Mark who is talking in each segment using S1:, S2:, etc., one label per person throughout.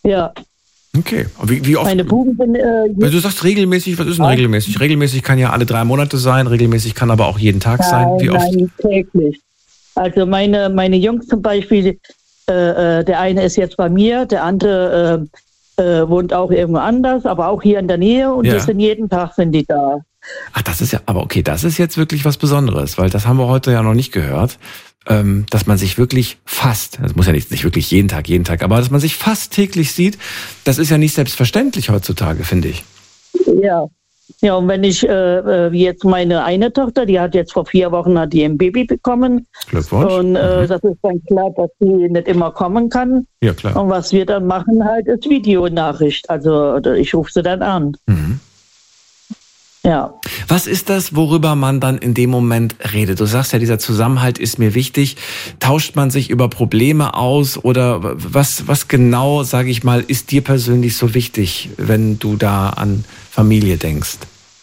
S1: Ja.
S2: Okay. Wie oft?
S1: Meine Buben sind...
S2: Weil du sagst regelmäßig, was ist denn regelmäßig? Regelmäßig kann ja alle 3 Monate sein, regelmäßig kann aber auch jeden Tag sein. Wie oft?
S1: Nein, täglich. Also meine Jungs zum Beispiel, der eine ist jetzt bei mir, der andere wohnt auch irgendwo anders, aber auch hier in der Nähe und die sind jeden Tag sind die da.
S2: Ach, das ist ja, aber okay, das ist jetzt wirklich was Besonderes, weil das haben wir heute ja noch nicht gehört, dass man sich wirklich fast, das muss ja nicht wirklich jeden Tag, aber dass man sich fast täglich sieht, das ist ja nicht selbstverständlich heutzutage, finde ich.
S1: Ja. Ja, und wenn ich, wie jetzt meine eine Tochter, die hat jetzt vor 4 Wochen hat die ein Baby bekommen.
S2: Glückwunsch.
S1: Und das ist dann klar, dass sie nicht immer kommen kann.
S2: Ja, klar.
S1: Und was wir dann machen halt, ist Videonachricht. Also ich rufe sie dann an.
S2: Mhm.
S1: Ja.
S2: Was ist das, worüber man dann in dem Moment redet? Du sagst ja, dieser Zusammenhalt ist mir wichtig. Tauscht man sich über Probleme aus oder was genau, sage ich mal, ist dir persönlich so wichtig, wenn du da an Familie denkst?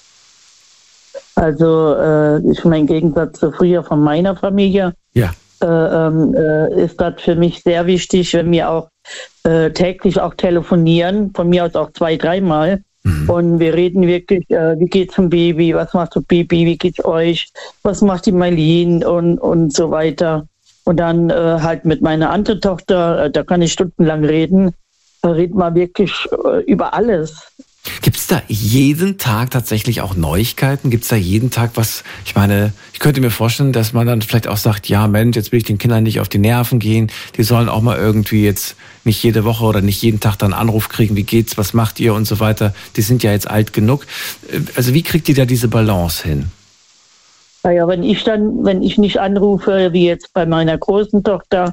S1: Also ich meine, im Gegensatz zu früher von meiner Familie ist das für mich sehr wichtig, wenn wir auch täglich auch telefonieren, von mir aus auch 2-3 Mal. Und wir reden wirklich, wie geht's dem Baby, was macht das Baby, wie geht's euch, was macht die Marlene und so weiter. Und dann halt mit meiner anderen Tochter, da kann ich stundenlang reden, da reden wir wirklich über alles.
S2: Gibt's da jeden Tag tatsächlich auch Neuigkeiten? Gibt's da jeden Tag was? Ich meine, ich könnte mir vorstellen, dass man dann vielleicht auch sagt, ja Mensch, jetzt will ich den Kindern nicht auf die Nerven gehen. Die sollen auch mal irgendwie jetzt nicht jede Woche oder nicht jeden Tag dann einen Anruf kriegen, wie geht's, was macht ihr und so weiter. Die sind ja jetzt alt genug. Also wie kriegt ihr da diese Balance hin?
S1: Naja, wenn ich nicht anrufe, wie jetzt bei meiner großen Tochter,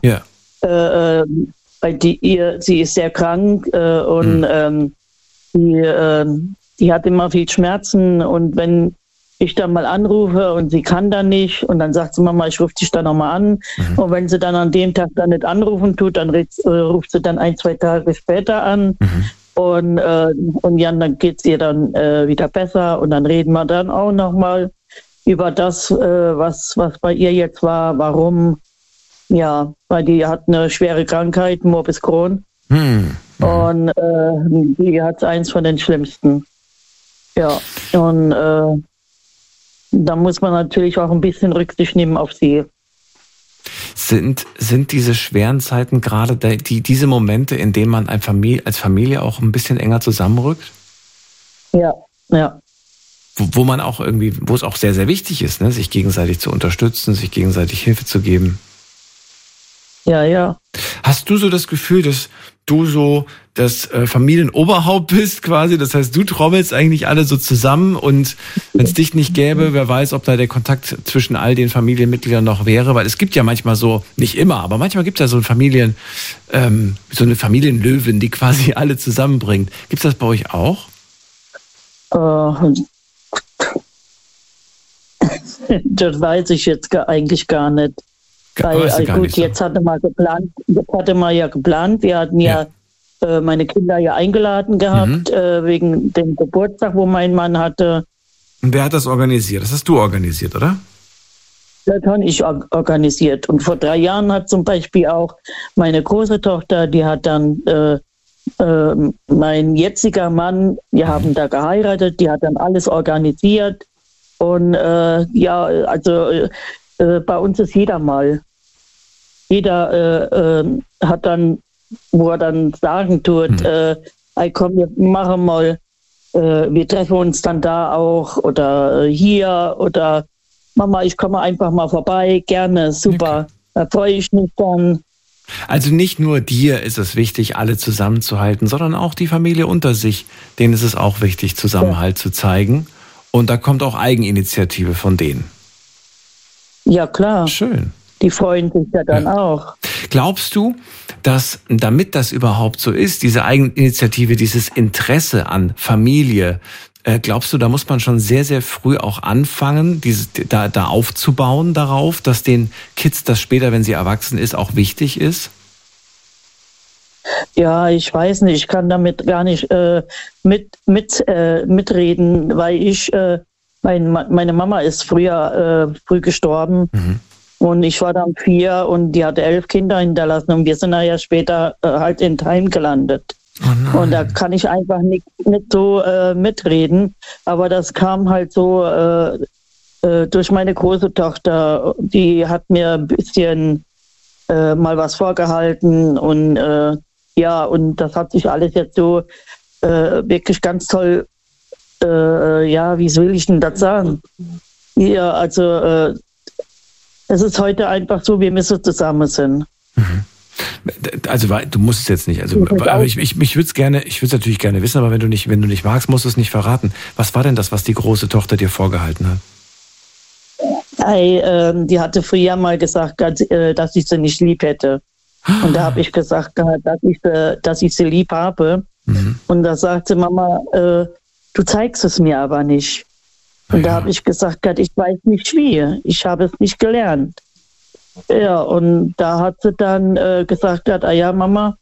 S1: sie ist sehr krank und die hat immer viel Schmerzen und wenn ich dann mal anrufe und sie kann dann nicht und dann sagt sie, Mama, ich rufe dich dann nochmal an. Und wenn sie dann an dem Tag dann nicht anrufen tut, dann ruft sie dann 1-2 Tage später an und ja, dann geht es ihr dann wieder besser und dann reden wir dann auch nochmal über das, was bei ihr jetzt war, warum, ja, weil die hat eine schwere Krankheit, Morbus Crohn. Und die hat eins von den schlimmsten. Ja, und da muss man natürlich auch ein bisschen Rücksicht nehmen auf sie.
S2: Sind diese schweren Zeiten gerade diese Momente, in denen man als Familie auch ein bisschen enger zusammenrückt?
S1: Ja.
S2: Wo man auch irgendwie, wo es auch sehr, sehr wichtig ist, ne, sich gegenseitig zu unterstützen, sich gegenseitig Hilfe zu geben.
S1: Ja.
S2: Hast du so das Gefühl, dass du so das Familienoberhaupt bist quasi? Das heißt, du trommelst eigentlich alle so zusammen und wenn es dich nicht gäbe, wer weiß, ob da der Kontakt zwischen all den Familienmitgliedern noch wäre, weil es gibt ja manchmal so, nicht immer, aber manchmal gibt es ja so so eine Familienlöwin, die quasi alle zusammenbringt. Gibt es das bei euch auch?
S1: Das weiß ich jetzt eigentlich gar nicht. Jetzt hatte man geplant, wir hatten meine Kinder ja eingeladen gehabt, wegen dem Geburtstag, wo mein Mann hatte.
S2: Und wer hat das organisiert? Das hast du organisiert, oder?
S1: Das habe ich organisiert. Und vor 3 Jahren hat zum Beispiel auch meine große Tochter, die hat dann mein jetziger Mann, wir haben da geheiratet, die hat dann alles organisiert. Und bei uns ist jeder mal. Jeder hat dann, wo er dann sagen tut, hey, komm, wir machen mal, wir treffen uns dann da auch oder hier oder Mama, ich komme einfach mal vorbei, gerne, super, okay. Da freue ich mich dann.
S2: Also nicht nur dir ist es wichtig, alle zusammenzuhalten, sondern auch die Familie unter sich. Denen ist es auch wichtig, Zusammenhalt zu zeigen. Und da kommt auch Eigeninitiative von denen.
S1: Ja, klar.
S2: Schön.
S1: Die freuen sich ja dann auch.
S2: Glaubst du, dass damit das überhaupt so ist, diese Eigeninitiative, dieses Interesse an Familie, glaubst du, da muss man schon sehr, sehr früh auch anfangen, da aufzubauen darauf, dass den Kids das später, wenn sie erwachsen ist, auch wichtig ist?
S1: Ja, ich weiß nicht, ich kann damit gar nicht mitreden, weil meine Mama ist früh gestorben. Und ich war dann 4 und die hatte 11 Kinder hinterlassen und wir sind ja später halt in Heim gelandet. Und da kann ich einfach nicht so mitreden. Aber das kam halt so durch meine große Tochter. Die hat mir ein bisschen mal was vorgehalten. Und und das hat sich alles jetzt so wirklich ganz toll, wie will ich denn das sagen? Ja, also es ist heute einfach so, wie wir so zusammen sind.
S2: Mhm. Also du musst es jetzt nicht. Also, aber ich würde es natürlich gerne wissen, aber wenn du nicht magst, musst du es nicht verraten. Was war denn das, was die große Tochter dir vorgehalten hat?
S1: Die hatte früher mal gesagt, dass ich sie nicht lieb hätte. Und da habe ich gesagt, dass ich sie lieb habe. Mhm. Und da sagte Mama, du zeigst es mir aber nicht. Und da habe ich gesagt, ich weiß nicht wie. Ich habe es nicht gelernt. Ja, und da hat sie dann gesagt, Mama,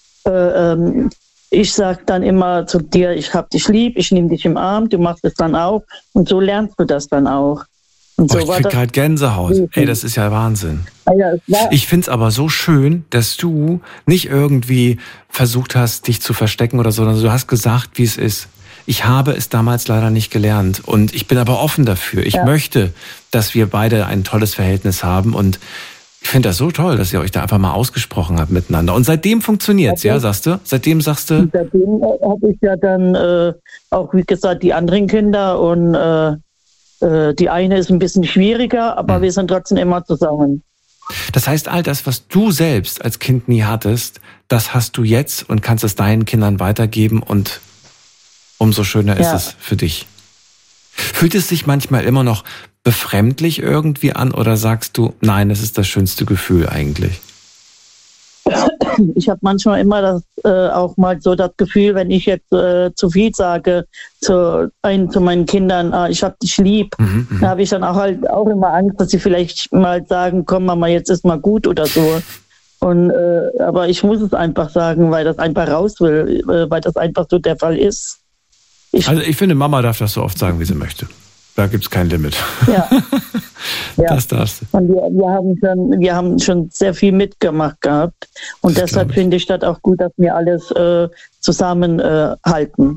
S1: ich sag dann immer zu dir, ich hab dich lieb, ich nehme dich im Arm, du machst es dann auch und so lernst du das dann auch. Und so
S2: ich krieg gerade Gänsehaut. Ey, das ist ja Wahnsinn. Ich find's aber so schön, dass du nicht irgendwie versucht hast, dich zu verstecken oder so, sondern du hast gesagt, wie es ist. Ich habe es damals leider nicht gelernt und ich bin aber offen dafür. Ich möchte, dass wir beide ein tolles Verhältnis haben und ich finde das so toll, dass ihr euch da einfach mal ausgesprochen habt miteinander. Und seitdem funktioniert's, sagst du? Seitdem sagst du?
S1: Seitdem habe ich ja dann auch, wie gesagt, die anderen Kinder und die eine ist ein bisschen schwieriger, aber wir sind trotzdem immer zusammen.
S2: Das heißt, all das, was du selbst als Kind nie hattest, das hast du jetzt und kannst es deinen Kindern weitergeben und umso schöner ist es für dich. Fühlt es sich manchmal immer noch befremdlich irgendwie an oder sagst du, nein, es ist das schönste Gefühl eigentlich?
S1: Ich habe manchmal immer auch mal so das Gefühl, wenn ich jetzt zu viel sage zu meinen Kindern, ich habe dich lieb, da habe ich dann auch immer Angst, dass sie vielleicht mal sagen, komm Mama, jetzt ist mal gut oder so. Und aber ich muss es einfach sagen, weil das einfach raus will, weil das einfach so der Fall ist.
S2: Also ich finde, Mama darf das so oft sagen, wie sie möchte. Da gibt's kein Limit. Ja. Das darfst du.
S1: Und wir haben schon sehr viel mitgemacht gehabt. Und deshalb finde ich das auch gut, dass wir alles zusammenhalten.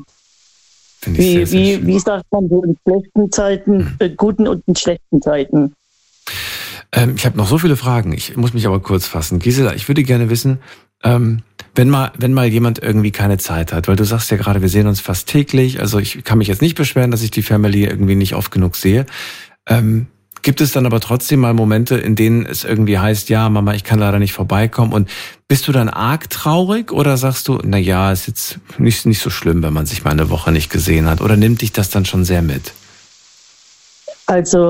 S1: Wie sagt man so in schlechten Zeiten, guten und in schlechten Zeiten?
S2: Ich habe noch so viele Fragen. Ich muss mich aber kurz fassen. Gisela, ich würde gerne wissen, wenn mal jemand irgendwie keine Zeit hat, weil du sagst ja gerade, wir sehen uns fast täglich, also ich kann mich jetzt nicht beschweren, dass ich die Family irgendwie nicht oft genug sehe. Gibt es dann aber trotzdem mal Momente, in denen es irgendwie heißt, ja, Mama, ich kann leider nicht vorbeikommen und bist du dann arg traurig oder sagst du, na ja, ist jetzt nicht so schlimm, wenn man sich mal eine Woche nicht gesehen hat oder nimmt dich das dann schon sehr mit?
S1: Also,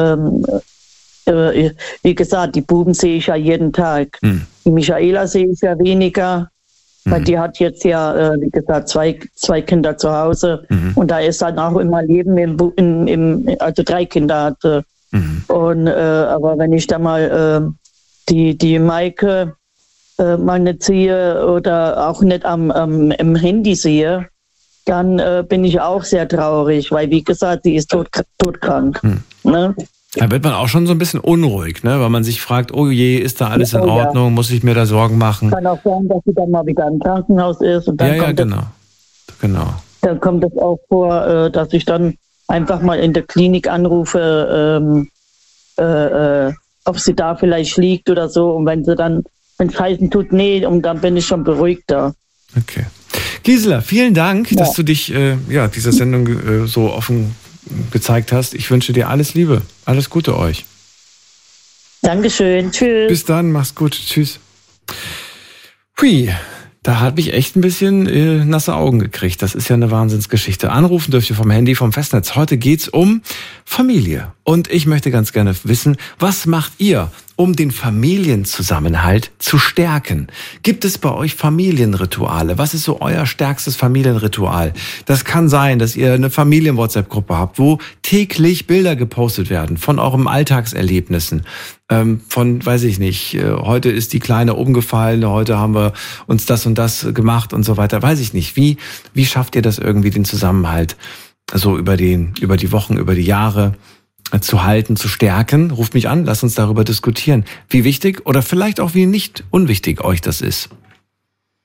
S1: wie gesagt, die Buben sehe ich ja jeden Tag. Die Michaela sehe ich ja weniger. Weil die hat jetzt ja, wie gesagt, zwei Kinder zu Hause. Und da ist dann auch immer Leben also 3 Kinder hatte. Und aber wenn ich da mal die Maike mal nicht sehe oder auch nicht im Handy sehe, dann bin ich auch sehr traurig, weil wie gesagt, sie ist todkrank. Ne?
S2: Da wird man auch schon so ein bisschen unruhig, ne? Weil man sich fragt, oh je, ist da alles in Ordnung? Muss ich mir da Sorgen machen?
S1: Kann auch sein, dass sie dann mal wieder im Krankenhaus ist. Und dann
S2: genau.
S1: Dann kommt es auch vor, dass ich dann einfach mal in der Klinik anrufe, ob sie da vielleicht liegt oder so. Und wenn es heißen tut, nee, und dann bin ich schon beruhigter.
S2: Okay. Gisela, vielen Dank, dass du dich dieser Sendung so offen gezeigt hast. Ich wünsche dir alles Liebe. Alles Gute euch.
S1: Dankeschön. Tschüss.
S2: Bis dann. Mach's gut. Tschüss. Hui. Da habe ich echt ein bisschen nasse Augen gekriegt. Das ist ja eine Wahnsinnsgeschichte. Anrufen dürft ihr vom Handy, vom Festnetz. Heute geht's um Familie. Und ich möchte ganz gerne wissen, was macht ihr, um den Familienzusammenhalt zu stärken? Gibt es bei euch Familienrituale? Was ist so euer stärkstes Familienritual? Das kann sein, dass ihr eine Familien-WhatsApp-Gruppe habt, wo täglich Bilder gepostet werden von euren Alltagserlebnissen. Von, weiß ich nicht, heute ist die Kleine umgefallen, heute haben wir uns das und das gemacht und so weiter. Weiß ich nicht. Wie schafft ihr das irgendwie, den Zusammenhalt so über die Wochen, über die Jahre zu halten, zu stärken? Ruft mich an, lasst uns darüber diskutieren, wie wichtig oder vielleicht auch wie nicht unwichtig euch das ist.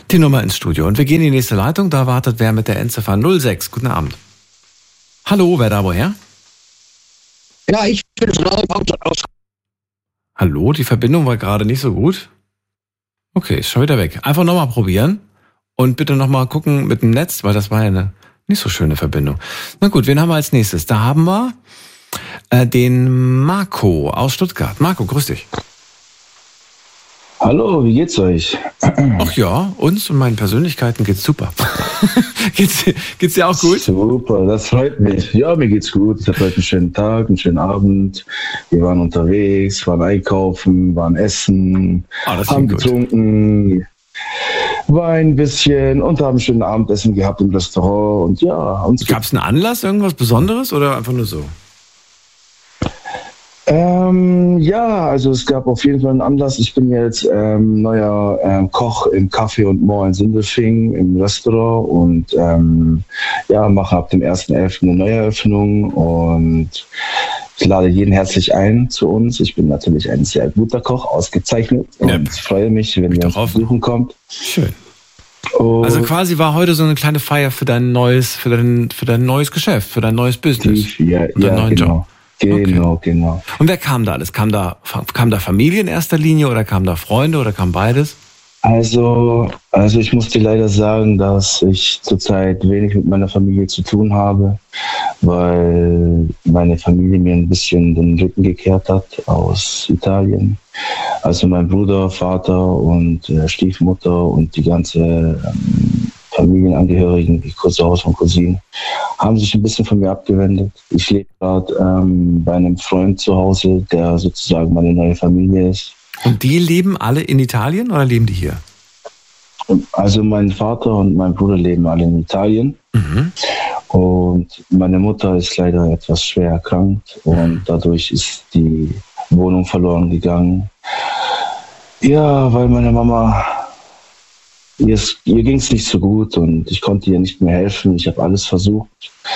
S2: die Nummer ins Studio. Und wir gehen in die nächste Leitung. Da wartet wer mit der Endziffer 06. Guten Abend. Hallo, wer da woher?
S3: Ja, ich bin aus.
S2: Hallo, die Verbindung war gerade nicht so gut. Okay, ist schon wieder weg. Einfach nochmal probieren und bitte nochmal gucken mit dem Netz, weil das war ja eine nicht so schöne Verbindung. Na gut, wen haben wir als nächstes? Da haben wir den Marco aus Stuttgart. Marco, grüß dich.
S4: Hallo, wie geht's euch?
S2: Ach ja, uns und meinen Persönlichkeiten geht's super. geht's dir auch gut?
S4: Super, das freut mich. Ja, mir geht's gut. Ich hatte heute einen schönen Tag, einen schönen Abend. Wir waren unterwegs, waren einkaufen, waren essen, haben getrunken, Wein ein bisschen und haben ein schönes Abendessen gehabt im Restaurant. Und ja, uns
S2: gab's einen Anlass, irgendwas Besonderes oder einfach nur so?
S4: Ja, also es gab auf jeden Fall einen Anlass. Ich bin jetzt neuer Koch im Café und More in Sindelfingen im Restaurant und mache ab dem 1.11. eine Neueröffnung und ich lade jeden herzlich ein zu uns. Ich bin natürlich ein sehr guter Koch, ausgezeichnet und freue mich, wenn ihr uns besuchen kommt.
S2: Schön. Also quasi war heute so eine kleine Feier für dein neues Geschäft, für dein neues Business,
S4: für deinen neuen Job. Genau.
S2: Und wer kam da alles? Kam da Familie in erster Linie oder kamen da Freunde oder kam beides?
S4: Also ich muss dir leider sagen, dass ich zurzeit wenig mit meiner Familie zu tun habe, weil meine Familie mir ein bisschen den Rücken gekehrt hat aus Italien. Also mein Bruder, Vater und Stiefmutter und die ganze Familienangehörigen, die Cousins und Cousinen, haben sich ein bisschen von mir abgewendet. Ich lebe gerade bei einem Freund zu Hause, der sozusagen meine neue Familie ist.
S2: Und die leben alle in Italien oder leben die hier?
S4: Also mein Vater und mein Bruder leben alle in Italien. Mhm. Und meine Mutter ist leider etwas schwer erkrankt und dadurch ist die Wohnung verloren gegangen. Ja, weil meine Mama, ihr ging es nicht so gut und ich konnte ihr nicht mehr helfen. Ich habe alles versucht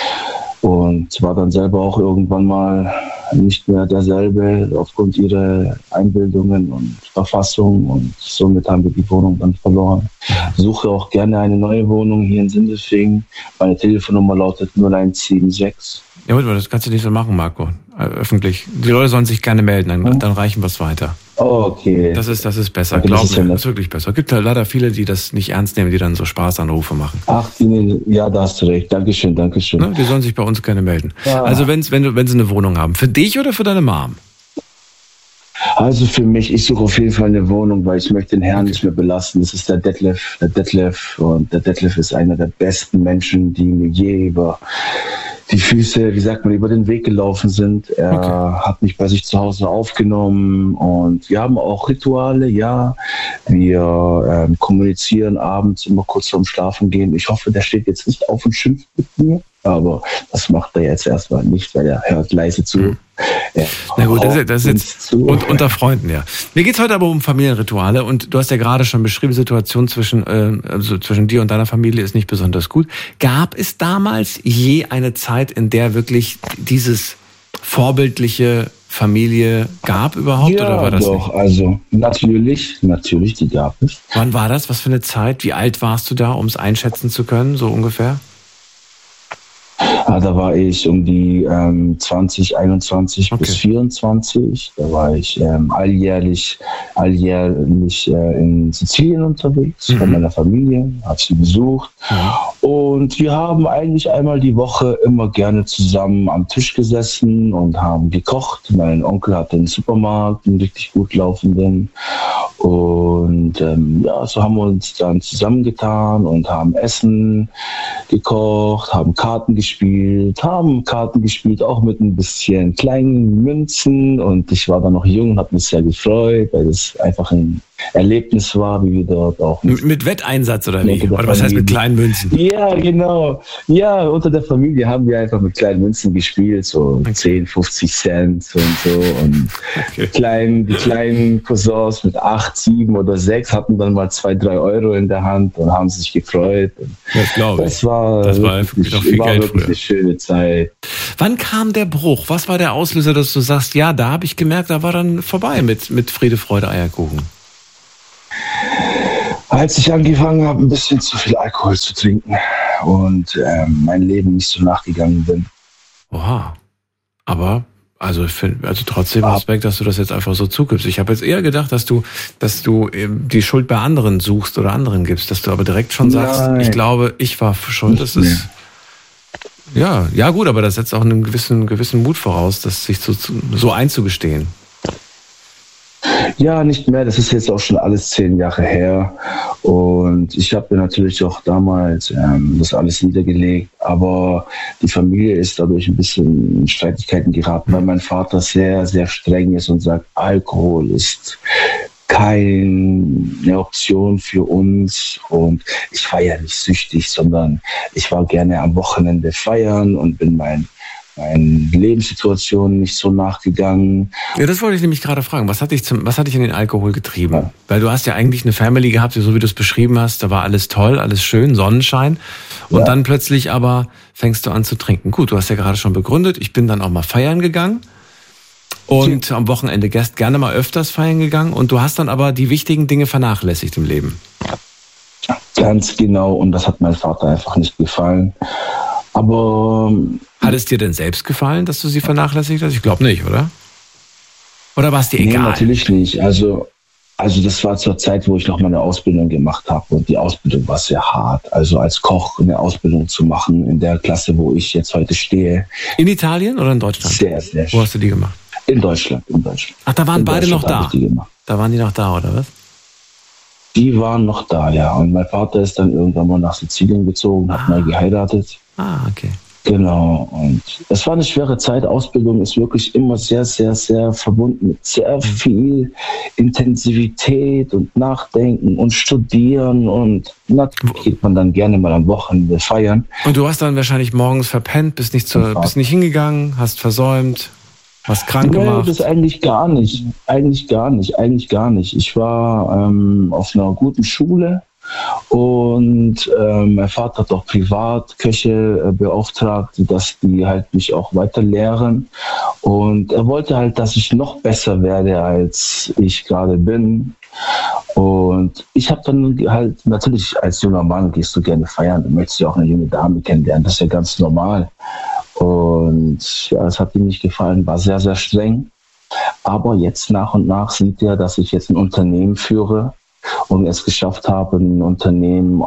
S4: und war dann selber auch irgendwann mal nicht mehr derselbe aufgrund ihrer Einbildungen und Verfassung und somit haben wir die Wohnung dann verloren. Suche auch gerne eine neue Wohnung hier in Sindelfingen. Meine Telefonnummer lautet 0176.
S2: Ja, das kannst du nicht so machen, Marco. Öffentlich. Die Leute sollen sich gerne melden, dann reichen wir es weiter.
S4: Okay.
S2: Das ist besser. Glaub mir, das ist wirklich besser. Es gibt halt leider viele, die das nicht ernst nehmen, die dann so Spaßanrufe machen.
S4: Ach, ja, da hast du recht. Dankeschön.
S2: Ne? Die sollen sich bei uns gerne melden. Ja. Also wenn sie eine Wohnung haben. Für dich oder für deine Mom?
S4: Also für mich, ich suche auf jeden Fall eine Wohnung, weil ich möchte den Herrn nicht mehr belasten. Das ist der Detlef. Und der Detlef ist einer der besten Menschen, die mir je über die Füße, wie sagt man, über den Weg gelaufen sind. Er hat mich bei sich zu Hause aufgenommen und wir haben auch Rituale, ja. Wir kommunizieren abends immer kurz vorm Schlafen gehen. Ich hoffe, der steht jetzt nicht auf und schimpft mit mir, aber das macht er jetzt erstmal nicht, weil er hört leise zu.
S2: Na gut, das ist jetzt unter Freunden, ja. Mir geht's heute aber um Familienrituale und du hast ja gerade schon beschrieben, die Situation zwischen dir und deiner Familie ist nicht besonders gut. Gab es damals je eine Zeit, in der wirklich dieses vorbildliche Familie gab überhaupt,
S4: ja,
S2: oder war das
S4: doch,
S2: nicht?
S4: Also natürlich, die gab es.
S2: Wann war das? Was für eine Zeit? Wie alt warst du da, um es einschätzen zu können, so ungefähr?
S4: Da war ich um die 2021 bis 24. Da war ich alljährlich in Sizilien unterwegs bei meiner Familie, habe sie besucht. Und wir haben eigentlich einmal die Woche immer gerne zusammen am Tisch gesessen und haben gekocht. Mein Onkel hatte einen Supermarkt, einen richtig gut laufenden. Und so haben wir uns dann zusammengetan und haben Essen gekocht, haben Karten gespielt auch mit ein bisschen kleinen Münzen. Und ich war dann noch jung und habe mich sehr gefreut, weil es einfach ein Erlebnis war, wie wir dort auch...
S2: Mit Wetteinsatz oder wie? Oder was heißt mit kleinen Münzen?
S4: Ja, genau. Ja, unter der Familie haben wir einfach mit kleinen Münzen gespielt, so 10, 50 Cent und so. Und die kleinen Cousins mit 8, 7 oder 6 hatten dann mal 2, 3 Euro in der Hand und haben sich gefreut.
S2: Das glaube ich.
S4: Das war
S2: wirklich
S4: eine schöne Zeit.
S2: Wann kam der Bruch? Was war der Auslöser, dass du sagst, ja, da habe ich gemerkt, da war dann vorbei mit Friede, Freude, Eierkuchen?
S4: Als ich angefangen habe, ein bisschen zu viel Alkohol zu trinken und mein Leben nicht so nachgegangen bin.
S2: Oha. Aber, also trotzdem Respekt, dass du das jetzt einfach so zugibst. Ich habe jetzt eher gedacht, dass du die Schuld bei anderen suchst oder anderen gibst, dass du aber direkt schon sagst,
S4: Nein.
S2: ich glaube, ich war schuld. Das ist, ja gut, aber das setzt auch einen gewissen Mut voraus, das sich so einzugestehen.
S4: Ja, nicht mehr. Das ist jetzt auch schon alles 10 Jahre her. Und ich habe natürlich auch damals das alles niedergelegt. Aber die Familie ist dadurch ein bisschen in Streitigkeiten geraten, weil mein Vater sehr, sehr streng ist und sagt, Alkohol ist keine Option für uns. Und ich war ja nicht süchtig, sondern ich war gerne am Wochenende feiern und bin meinen Lebenssituationen nicht so nachgegangen.
S2: Ja, das wollte ich nämlich gerade fragen. Was hat dich in den Alkohol getrieben? Ja. Weil du hast ja eigentlich eine Family gehabt, so wie du es beschrieben hast, da war alles toll, alles schön, Sonnenschein. Und dann plötzlich aber fängst du an zu trinken. Gut, du hast ja gerade schon begründet, ich bin dann auch mal feiern gegangen und am Wochenende gerne mal öfters feiern gegangen und du hast dann aber die wichtigen Dinge vernachlässigt im Leben.
S4: Ganz genau, und das hat meinem Vater einfach nicht gefallen. Aber
S2: hat es dir denn selbst gefallen, dass du sie vernachlässigt hast? Ich glaube nicht, oder? Oder war es dir egal?
S4: Nee, natürlich nicht. Also das war zur Zeit, wo ich noch meine Ausbildung gemacht habe. Und die Ausbildung war sehr hart. Also als Koch eine Ausbildung zu machen in der Klasse, wo ich jetzt heute stehe.
S2: In Italien oder in Deutschland?
S4: Sehr, sehr schön.
S2: Wo hast du die gemacht?
S4: In Deutschland.
S2: Ach, da waren beide noch da? Da waren die noch da, oder was?
S4: Die waren noch da, ja. Und mein Vater ist dann irgendwann mal nach Sizilien gezogen, hat mal geheiratet.
S2: Ah, okay.
S4: Genau. Und es war eine schwere Zeit. Ausbildung ist wirklich immer sehr, sehr, sehr verbunden mit sehr viel Intensivität und Nachdenken und Studieren. Und natürlich geht man dann gerne mal am Wochenende feiern.
S2: Und du hast dann wahrscheinlich morgens verpennt, bist nicht hingegangen, hast versäumt, hast krank gemacht?
S4: Das eigentlich gar nicht. Eigentlich gar nicht. Ich war auf einer guten Schule. Und mein Vater hat auch privat Köche beauftragt, dass die halt mich auch weiter lehren. Und er wollte halt, dass ich noch besser werde, als ich gerade bin. Und ich habe dann halt, natürlich als junger Mann gehst du gerne feiern, du möchtest ja auch eine junge Dame kennenlernen, das ist ja ganz normal. Und ja, es hat ihm nicht gefallen, war sehr, sehr streng. Aber jetzt nach und nach sieht er, dass ich jetzt ein Unternehmen führe und es geschafft habe, ein Unternehmen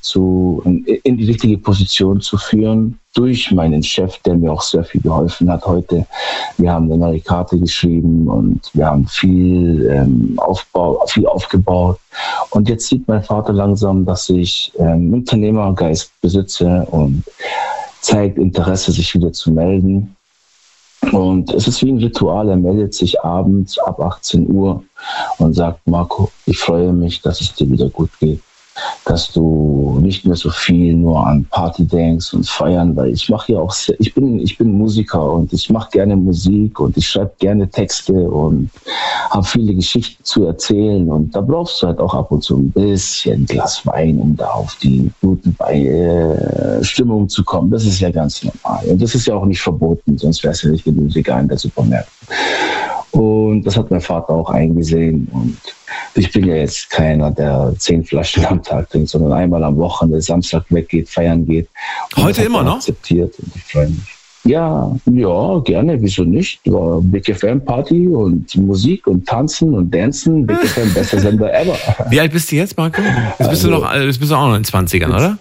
S4: in die richtige Position zu führen durch meinen Chef, der mir auch sehr viel geholfen hat heute. Wir haben eine neue Karte geschrieben und wir haben viel aufgebaut. Und jetzt sieht mein Vater langsam, dass ich Unternehmergeist besitze und zeigt Interesse, sich wieder zu melden. Und es ist wie ein Ritual, er meldet sich abends ab 18 Uhr und sagt, Marco, ich freue mich, dass es dir wieder gut geht, dass du nicht mehr so viel nur an Party denkst und feiern, weil ich mache ja auch, ich bin Musiker und ich mache gerne Musik und ich schreibe gerne Texte und habe viele Geschichten zu erzählen und da brauchst du halt auch ab und zu ein bisschen Glas Wein, um da auf die gute Stimmung zu kommen. Das ist ja ganz normal und das ist ja auch nicht verboten, sonst wäre es ja nicht genug legal in der Supermärkte. Und das hat mein Vater auch eingesehen. Und ich bin ja jetzt keiner, der 10 Flaschen am Tag trinkt, sondern einmal am Wochenende, Samstag weggeht, feiern geht. Und
S2: heute immer noch?
S4: Akzeptiert und ich freue mich. Ja, gerne, wieso nicht? War Big FM Party und Musik und Tanzen und Dancen. Big FM, bester Sender ever.
S2: Wie alt bist du jetzt, Marco? Jetzt bist du auch noch in den 20ern, oder?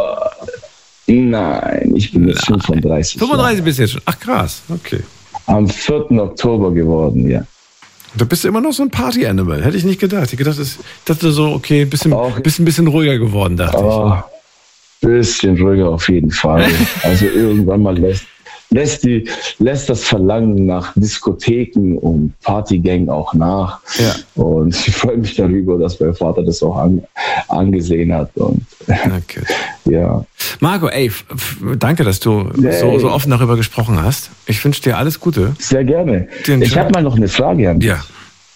S4: Nein, ich bin jetzt 35.
S2: 35 bist du jetzt schon. Ach krass, okay.
S4: Am 4. Oktober geworden, ja.
S2: Da bist du immer noch so ein Party-Animal. Hätte ich nicht gedacht. Ich dachte so, okay, ein bisschen ruhiger geworden, dachte ich.
S4: Bisschen ruhiger auf jeden Fall. Also irgendwann mal lässt das Verlangen nach Diskotheken und Partygängen auch nach. Ja. Und ich freue mich darüber, dass mein Vater das auch angesehen hat. Und,
S2: okay.
S4: Ja.
S2: Marco, danke, dass du so offen darüber gesprochen hast. Ich wünsche dir alles Gute.
S4: Sehr gerne. Ich habe mal noch eine Frage an dich.
S2: Ja.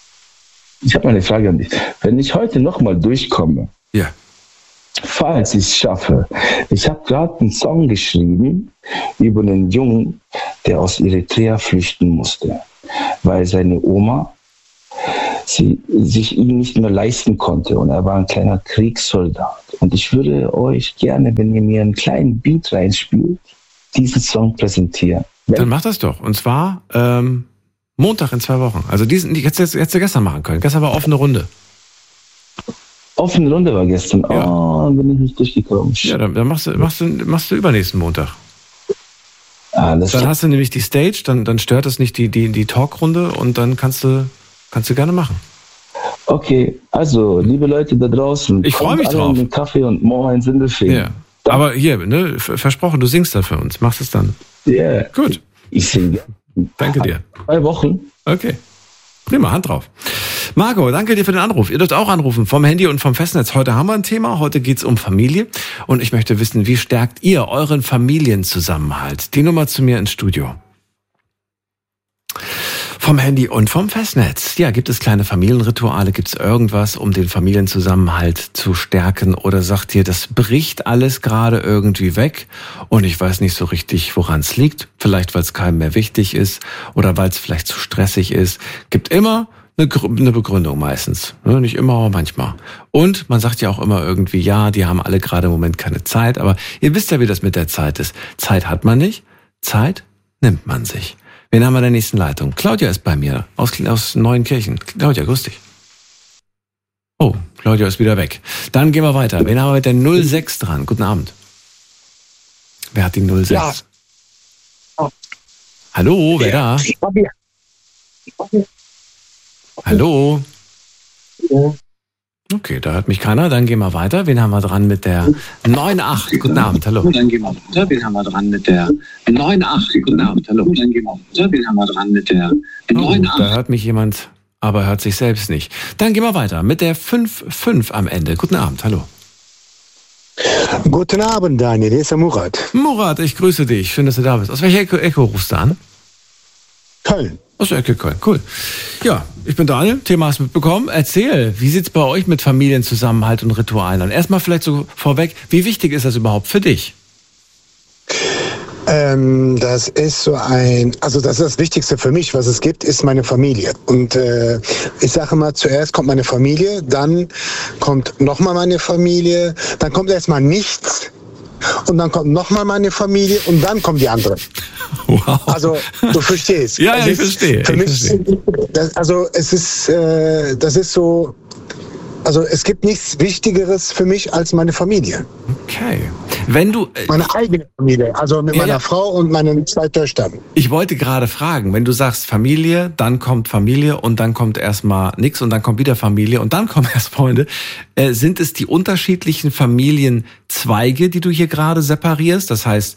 S4: Wenn ich heute noch mal durchkomme,
S2: ja.
S4: Falls ich es schaffe. Ich habe gerade einen Song geschrieben über einen Jungen, der aus Eritrea flüchten musste, weil seine Oma sie sich ihn nicht mehr leisten konnte und er war ein kleiner Kriegssoldat. Und ich würde euch gerne, wenn ihr mir einen kleinen Beat reinspielt, diesen Song präsentieren.
S2: Dann mach das doch. Und zwar Montag in 2 Wochen. Also hättest du gestern machen können. Gestern war offene Runde.
S4: Offene Runde war gestern.
S2: Ja.
S4: Oh, bin ich nicht durchgekommen.
S2: Ja, dann machst du übernächsten Montag. Dann hast du nämlich die Stage, dann stört es nicht die Talkrunde und dann kannst du gerne machen.
S4: Okay, also, liebe Leute da draußen.
S2: Ich freue mich drauf.
S4: Mit Kaffee und Moor in Sindelfingen.
S2: Ja. Aber hier, ne, versprochen, du singst da für uns. Machst es dann.
S4: Ja. Yeah.
S2: Gut.
S4: Ich singe.
S2: Danke dir.
S4: 2 Wochen.
S2: Okay. Prima, Hand drauf. Marco, danke dir für den Anruf. Ihr dürft auch anrufen vom Handy und vom Festnetz. Heute haben wir ein Thema. Heute geht's um Familie. Und ich möchte wissen, wie stärkt ihr euren Familienzusammenhalt? Die Nummer zu mir ins Studio. Vom Handy und vom Festnetz. Ja, gibt es kleine Familienrituale? Gibt es irgendwas, um den Familienzusammenhalt zu stärken? Oder sagt ihr, das bricht alles gerade irgendwie weg und ich weiß nicht so richtig, woran es liegt? Vielleicht, weil es keinem mehr wichtig ist oder weil es vielleicht zu stressig ist. Gibt immer eine Begründung meistens. Nicht immer, aber manchmal. Und man sagt ja auch immer irgendwie, ja, die haben alle gerade im Moment keine Zeit. Aber ihr wisst ja, wie das mit der Zeit ist. Zeit hat man nicht, Zeit nimmt man sich. Wen haben wir in der nächsten Leitung? Claudia ist bei mir aus Neuenkirchen. Claudia, grüß dich. Oh, Claudia ist wieder weg. Dann gehen wir weiter. Wen haben wir mit der 06 dran? Guten Abend. Wer hat die 06? Ja. Oh. Hallo, wer da? Hallo? Okay, da hört mich keiner. Dann gehen wir weiter. Wen haben wir dran mit der 98? Guten Abend, hallo.
S5: Dann gehen wir weiter. Wen haben wir dran mit der 89? Guten Abend, hallo. Dann gehen wir weiter. Wen haben wir dran mit der 89?
S2: Da hört mich jemand, aber hört sich selbst nicht. Dann gehen wir weiter mit der 55 am Ende. Guten Abend, hallo.
S6: Guten Abend, Daniel. Hier ist der Murat.
S2: Murat, ich grüße dich. Schön, dass du da bist. Aus welcher Ecke rufst du an?
S6: Köln.
S2: Aus der Ecke Köln, cool. Ja, ich bin Daniel, Thema hast du mitbekommen. Erzähl, wie sieht's bei euch mit Familienzusammenhalt und Ritualen an? Erstmal vielleicht so vorweg, wie wichtig ist das überhaupt für dich?
S6: Das ist das ist das Wichtigste für mich, was es gibt, ist meine Familie. Und ich sage mal, zuerst kommt meine Familie, dann kommt nochmal meine Familie, dann kommt erstmal nichts. Und dann kommt nochmal meine Familie und dann kommen die anderen.
S2: Wow.
S6: Also, du verstehst.
S2: Ja, ich verstehe.
S6: Für mich, das ist so, also es gibt nichts Wichtigeres für mich als meine Familie.
S2: Okay. Wenn du
S6: meine eigene Familie, also mit meiner Frau und meinen 2 Töchtern.
S2: Ich wollte gerade fragen, wenn du sagst Familie, dann kommt Familie und dann kommt erstmal nichts und dann kommt wieder Familie und dann kommen erst Freunde. Sind es die unterschiedlichen Familienzweige, die du hier gerade separierst? Das heißt,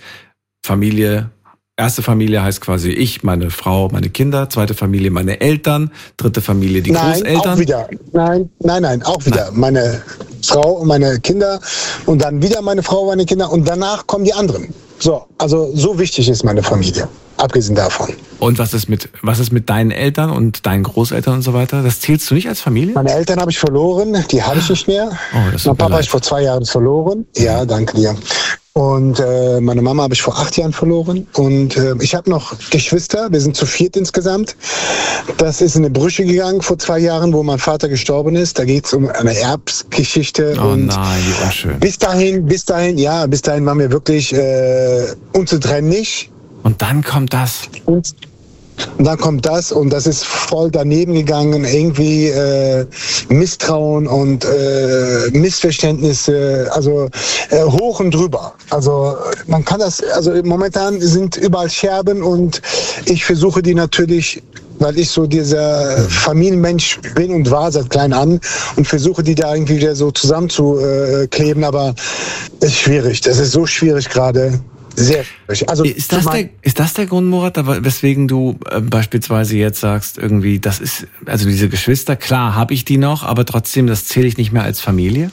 S2: erste Familie heißt quasi ich, meine Frau, meine Kinder, zweite Familie meine Eltern, dritte Familie die Großeltern.
S6: Auch wieder. Nein, auch wieder. Nein. Meine Frau und meine Kinder und dann wieder meine Frau und meine Kinder und danach kommen die anderen. So, also so wichtig ist meine Familie, abgesehen davon.
S2: Und was ist mit deinen Eltern und deinen Großeltern und so weiter? Das zählst du nicht als Familie?
S6: Meine Eltern habe ich verloren, die habe ich nicht mehr.
S2: Oh, das
S6: mein Papa habe ich vor 2 Jahren verloren. Ja, danke dir. Und meine Mama habe ich vor 8 Jahren verloren. Und ich habe noch Geschwister, wir sind zu 4 insgesamt. Das ist in eine Brüche gegangen vor 2 Jahren, wo mein Vater gestorben ist. Da geht es um eine Erbsgeschichte.
S2: Oh und nein, wie unschön.
S6: Bis dahin waren wir wirklich unzertrennlich.
S2: Und dann kommt das.
S6: Und dann kommt das und das ist voll daneben gegangen, irgendwie Misstrauen und Missverständnisse, also hoch und drüber. Also man kann das, also momentan sind überall Scherben und ich versuche die natürlich, weil ich so dieser Familienmensch bin und war seit klein an und versuche die da irgendwie wieder so zusammenzukleben, aber es ist schwierig, das ist so schwierig gerade. Sehr schwierig. Also
S2: ist das der Grund, Murat, weswegen du beispielsweise jetzt sagst, irgendwie, das ist, also diese Geschwister, klar habe ich die noch, aber trotzdem, das zähle ich nicht mehr als Familie?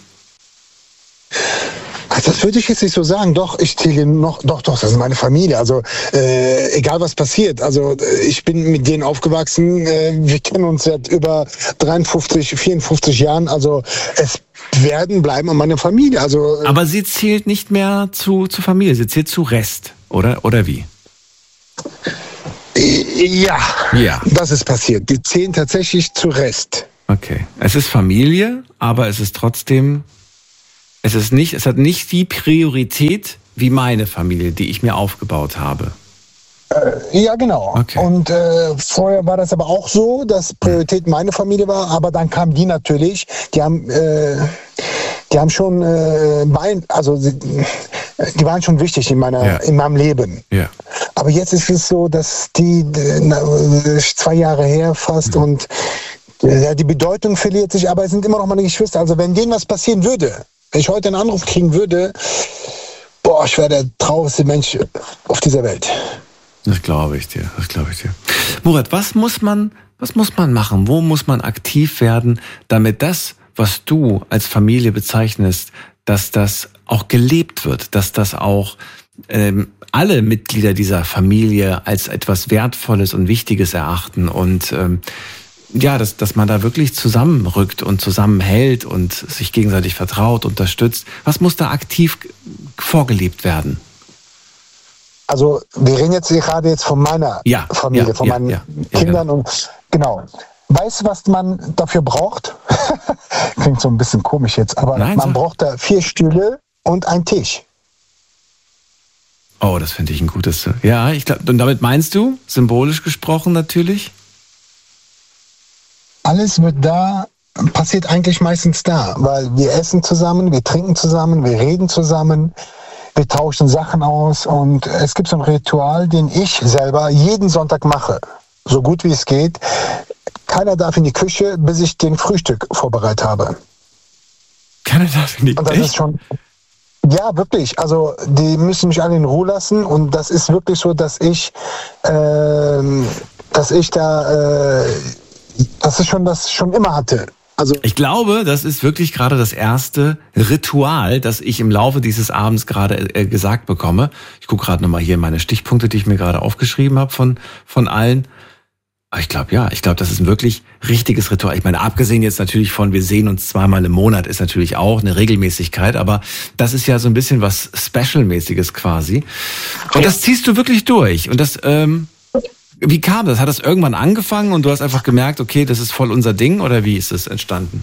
S6: Das würde ich jetzt nicht so sagen. Doch, ich zähle noch, doch, das ist meine Familie. Also egal was passiert. Also ich bin mit denen aufgewachsen. Wir kennen uns seit über 53, 54 Jahren. Also es bleiben meine Familie. Also
S2: aber sie zählt nicht mehr zu Familie. Sie zählt zu Rest, oder wie?
S6: Ja, das ist passiert. Die zählen tatsächlich zu Rest.
S2: Okay. Es ist Familie, aber es ist trotzdem, es hat nicht die Priorität wie meine Familie, die ich mir aufgebaut habe.
S6: Ja, genau.
S2: Okay.
S6: Und vorher war das aber auch so, dass Priorität meine Familie war, aber dann kamen die natürlich, die haben schon, die waren schon wichtig in meinem Leben.
S2: Ja.
S6: Aber jetzt ist es so, dass die 2 Jahre her fast und die Bedeutung verliert sich, aber es sind immer noch meine Geschwister. Also wenn denen was passieren würde, wenn ich heute einen Anruf kriegen würde, ich wäre der traurigste Mensch auf dieser Welt.
S2: Das glaube ich dir. Murat, was muss man machen? Wo muss man aktiv werden, damit das, was du als Familie bezeichnest, dass das auch gelebt wird, dass das auch alle Mitglieder dieser Familie als etwas Wertvolles und Wichtiges erachten und dass man da wirklich zusammenrückt und zusammenhält und sich gegenseitig vertraut, unterstützt. Was muss da aktiv vorgelebt werden?
S6: Also wir reden jetzt gerade von meiner Familie, von meinen Kindern
S2: genau.
S6: und genau. Weißt du, was man dafür braucht? Klingt so ein bisschen komisch jetzt, aber man braucht da 4 Stühle und einen Tisch.
S2: Oh, das finde ich ein gutes. Ja, ich glaube, und damit meinst du, symbolisch gesprochen natürlich?
S6: Alles passiert eigentlich meistens da, weil wir essen zusammen, wir trinken zusammen, wir reden zusammen. Wir tauschen Sachen aus und es gibt so ein Ritual, den ich selber jeden Sonntag mache, so gut wie es geht. Keiner darf in die Küche, bis ich den Frühstück vorbereitet habe.
S2: Keiner darf in die Küche?
S6: Und das ist schon, ja, wirklich. Also die müssen mich alle in Ruhe lassen und das ist wirklich so, dass ich das schon immer hatte. Also
S2: ich glaube, das ist wirklich gerade das erste Ritual, das ich im Laufe dieses Abends gerade gesagt bekomme. Ich gucke gerade nochmal hier meine Stichpunkte, die ich mir gerade aufgeschrieben habe von allen. Aber ich glaube, das ist ein wirklich richtiges Ritual. Ich meine, abgesehen jetzt natürlich von, wir sehen uns 2-mal im Monat, ist natürlich auch eine Regelmäßigkeit, aber das ist ja so ein bisschen was Special-mäßiges quasi. Und das ziehst du wirklich durch. Und das, wie kam das? Hat das irgendwann angefangen und du hast einfach gemerkt, okay, das ist voll unser Ding, oder wie ist es entstanden?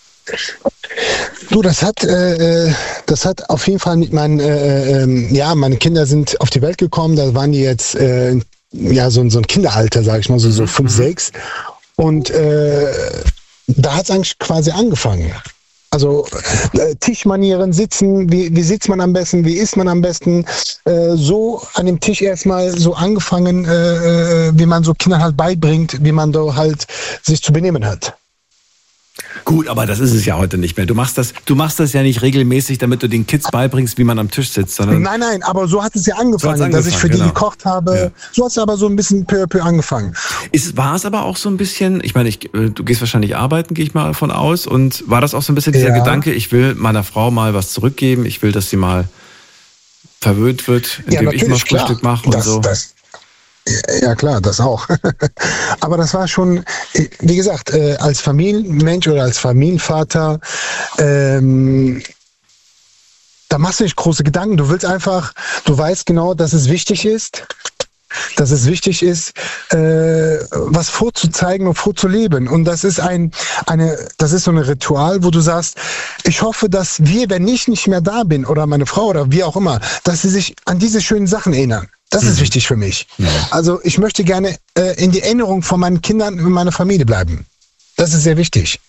S6: Du, das hat auf jeden Fall mit meine Kinder sind auf die Welt gekommen, da waren die jetzt so ein Kinderalter, sage ich mal, so 5, 6 und da hat es eigentlich quasi angefangen. Also Tischmanieren, sitzen, wie sitzt man am besten, wie isst man am besten, so an dem Tisch erstmal so angefangen, wie man so Kindern halt beibringt, wie man da halt sich zu benehmen hat.
S2: Gut, aber das ist es ja heute nicht mehr. Du machst das ja nicht regelmäßig, damit du den Kids beibringst, wie man am Tisch sitzt, sondern...
S6: Nein, aber so hat es ja angefangen, dass ich für die gekocht habe. Ja. So hat es aber so ein bisschen peu à peu angefangen.
S2: War es aber auch so ein bisschen, ich meine, du gehst wahrscheinlich arbeiten, gehe ich mal davon aus, und war das auch so ein bisschen dieser Gedanke, ich will meiner Frau mal was zurückgeben, ich will, dass sie mal verwöhnt wird, indem ich mal Frühstück mache und so.
S6: Ja klar, das auch. Aber das war schon, wie gesagt, als Familienmensch oder als Familienvater, da machst du nicht große Gedanken. Du weißt genau, dass es wichtig ist, was vorzuzeigen und vorzuleben. Und das ist so ein Ritual, wo du sagst, ich hoffe, dass wenn ich nicht mehr da bin oder meine Frau oder wie auch immer, dass sie sich an diese schönen Sachen erinnern. Das ist wichtig für mich. Ja. Also ich möchte gerne in die Erinnerung von meinen Kindern und meiner Familie bleiben. Das ist sehr wichtig.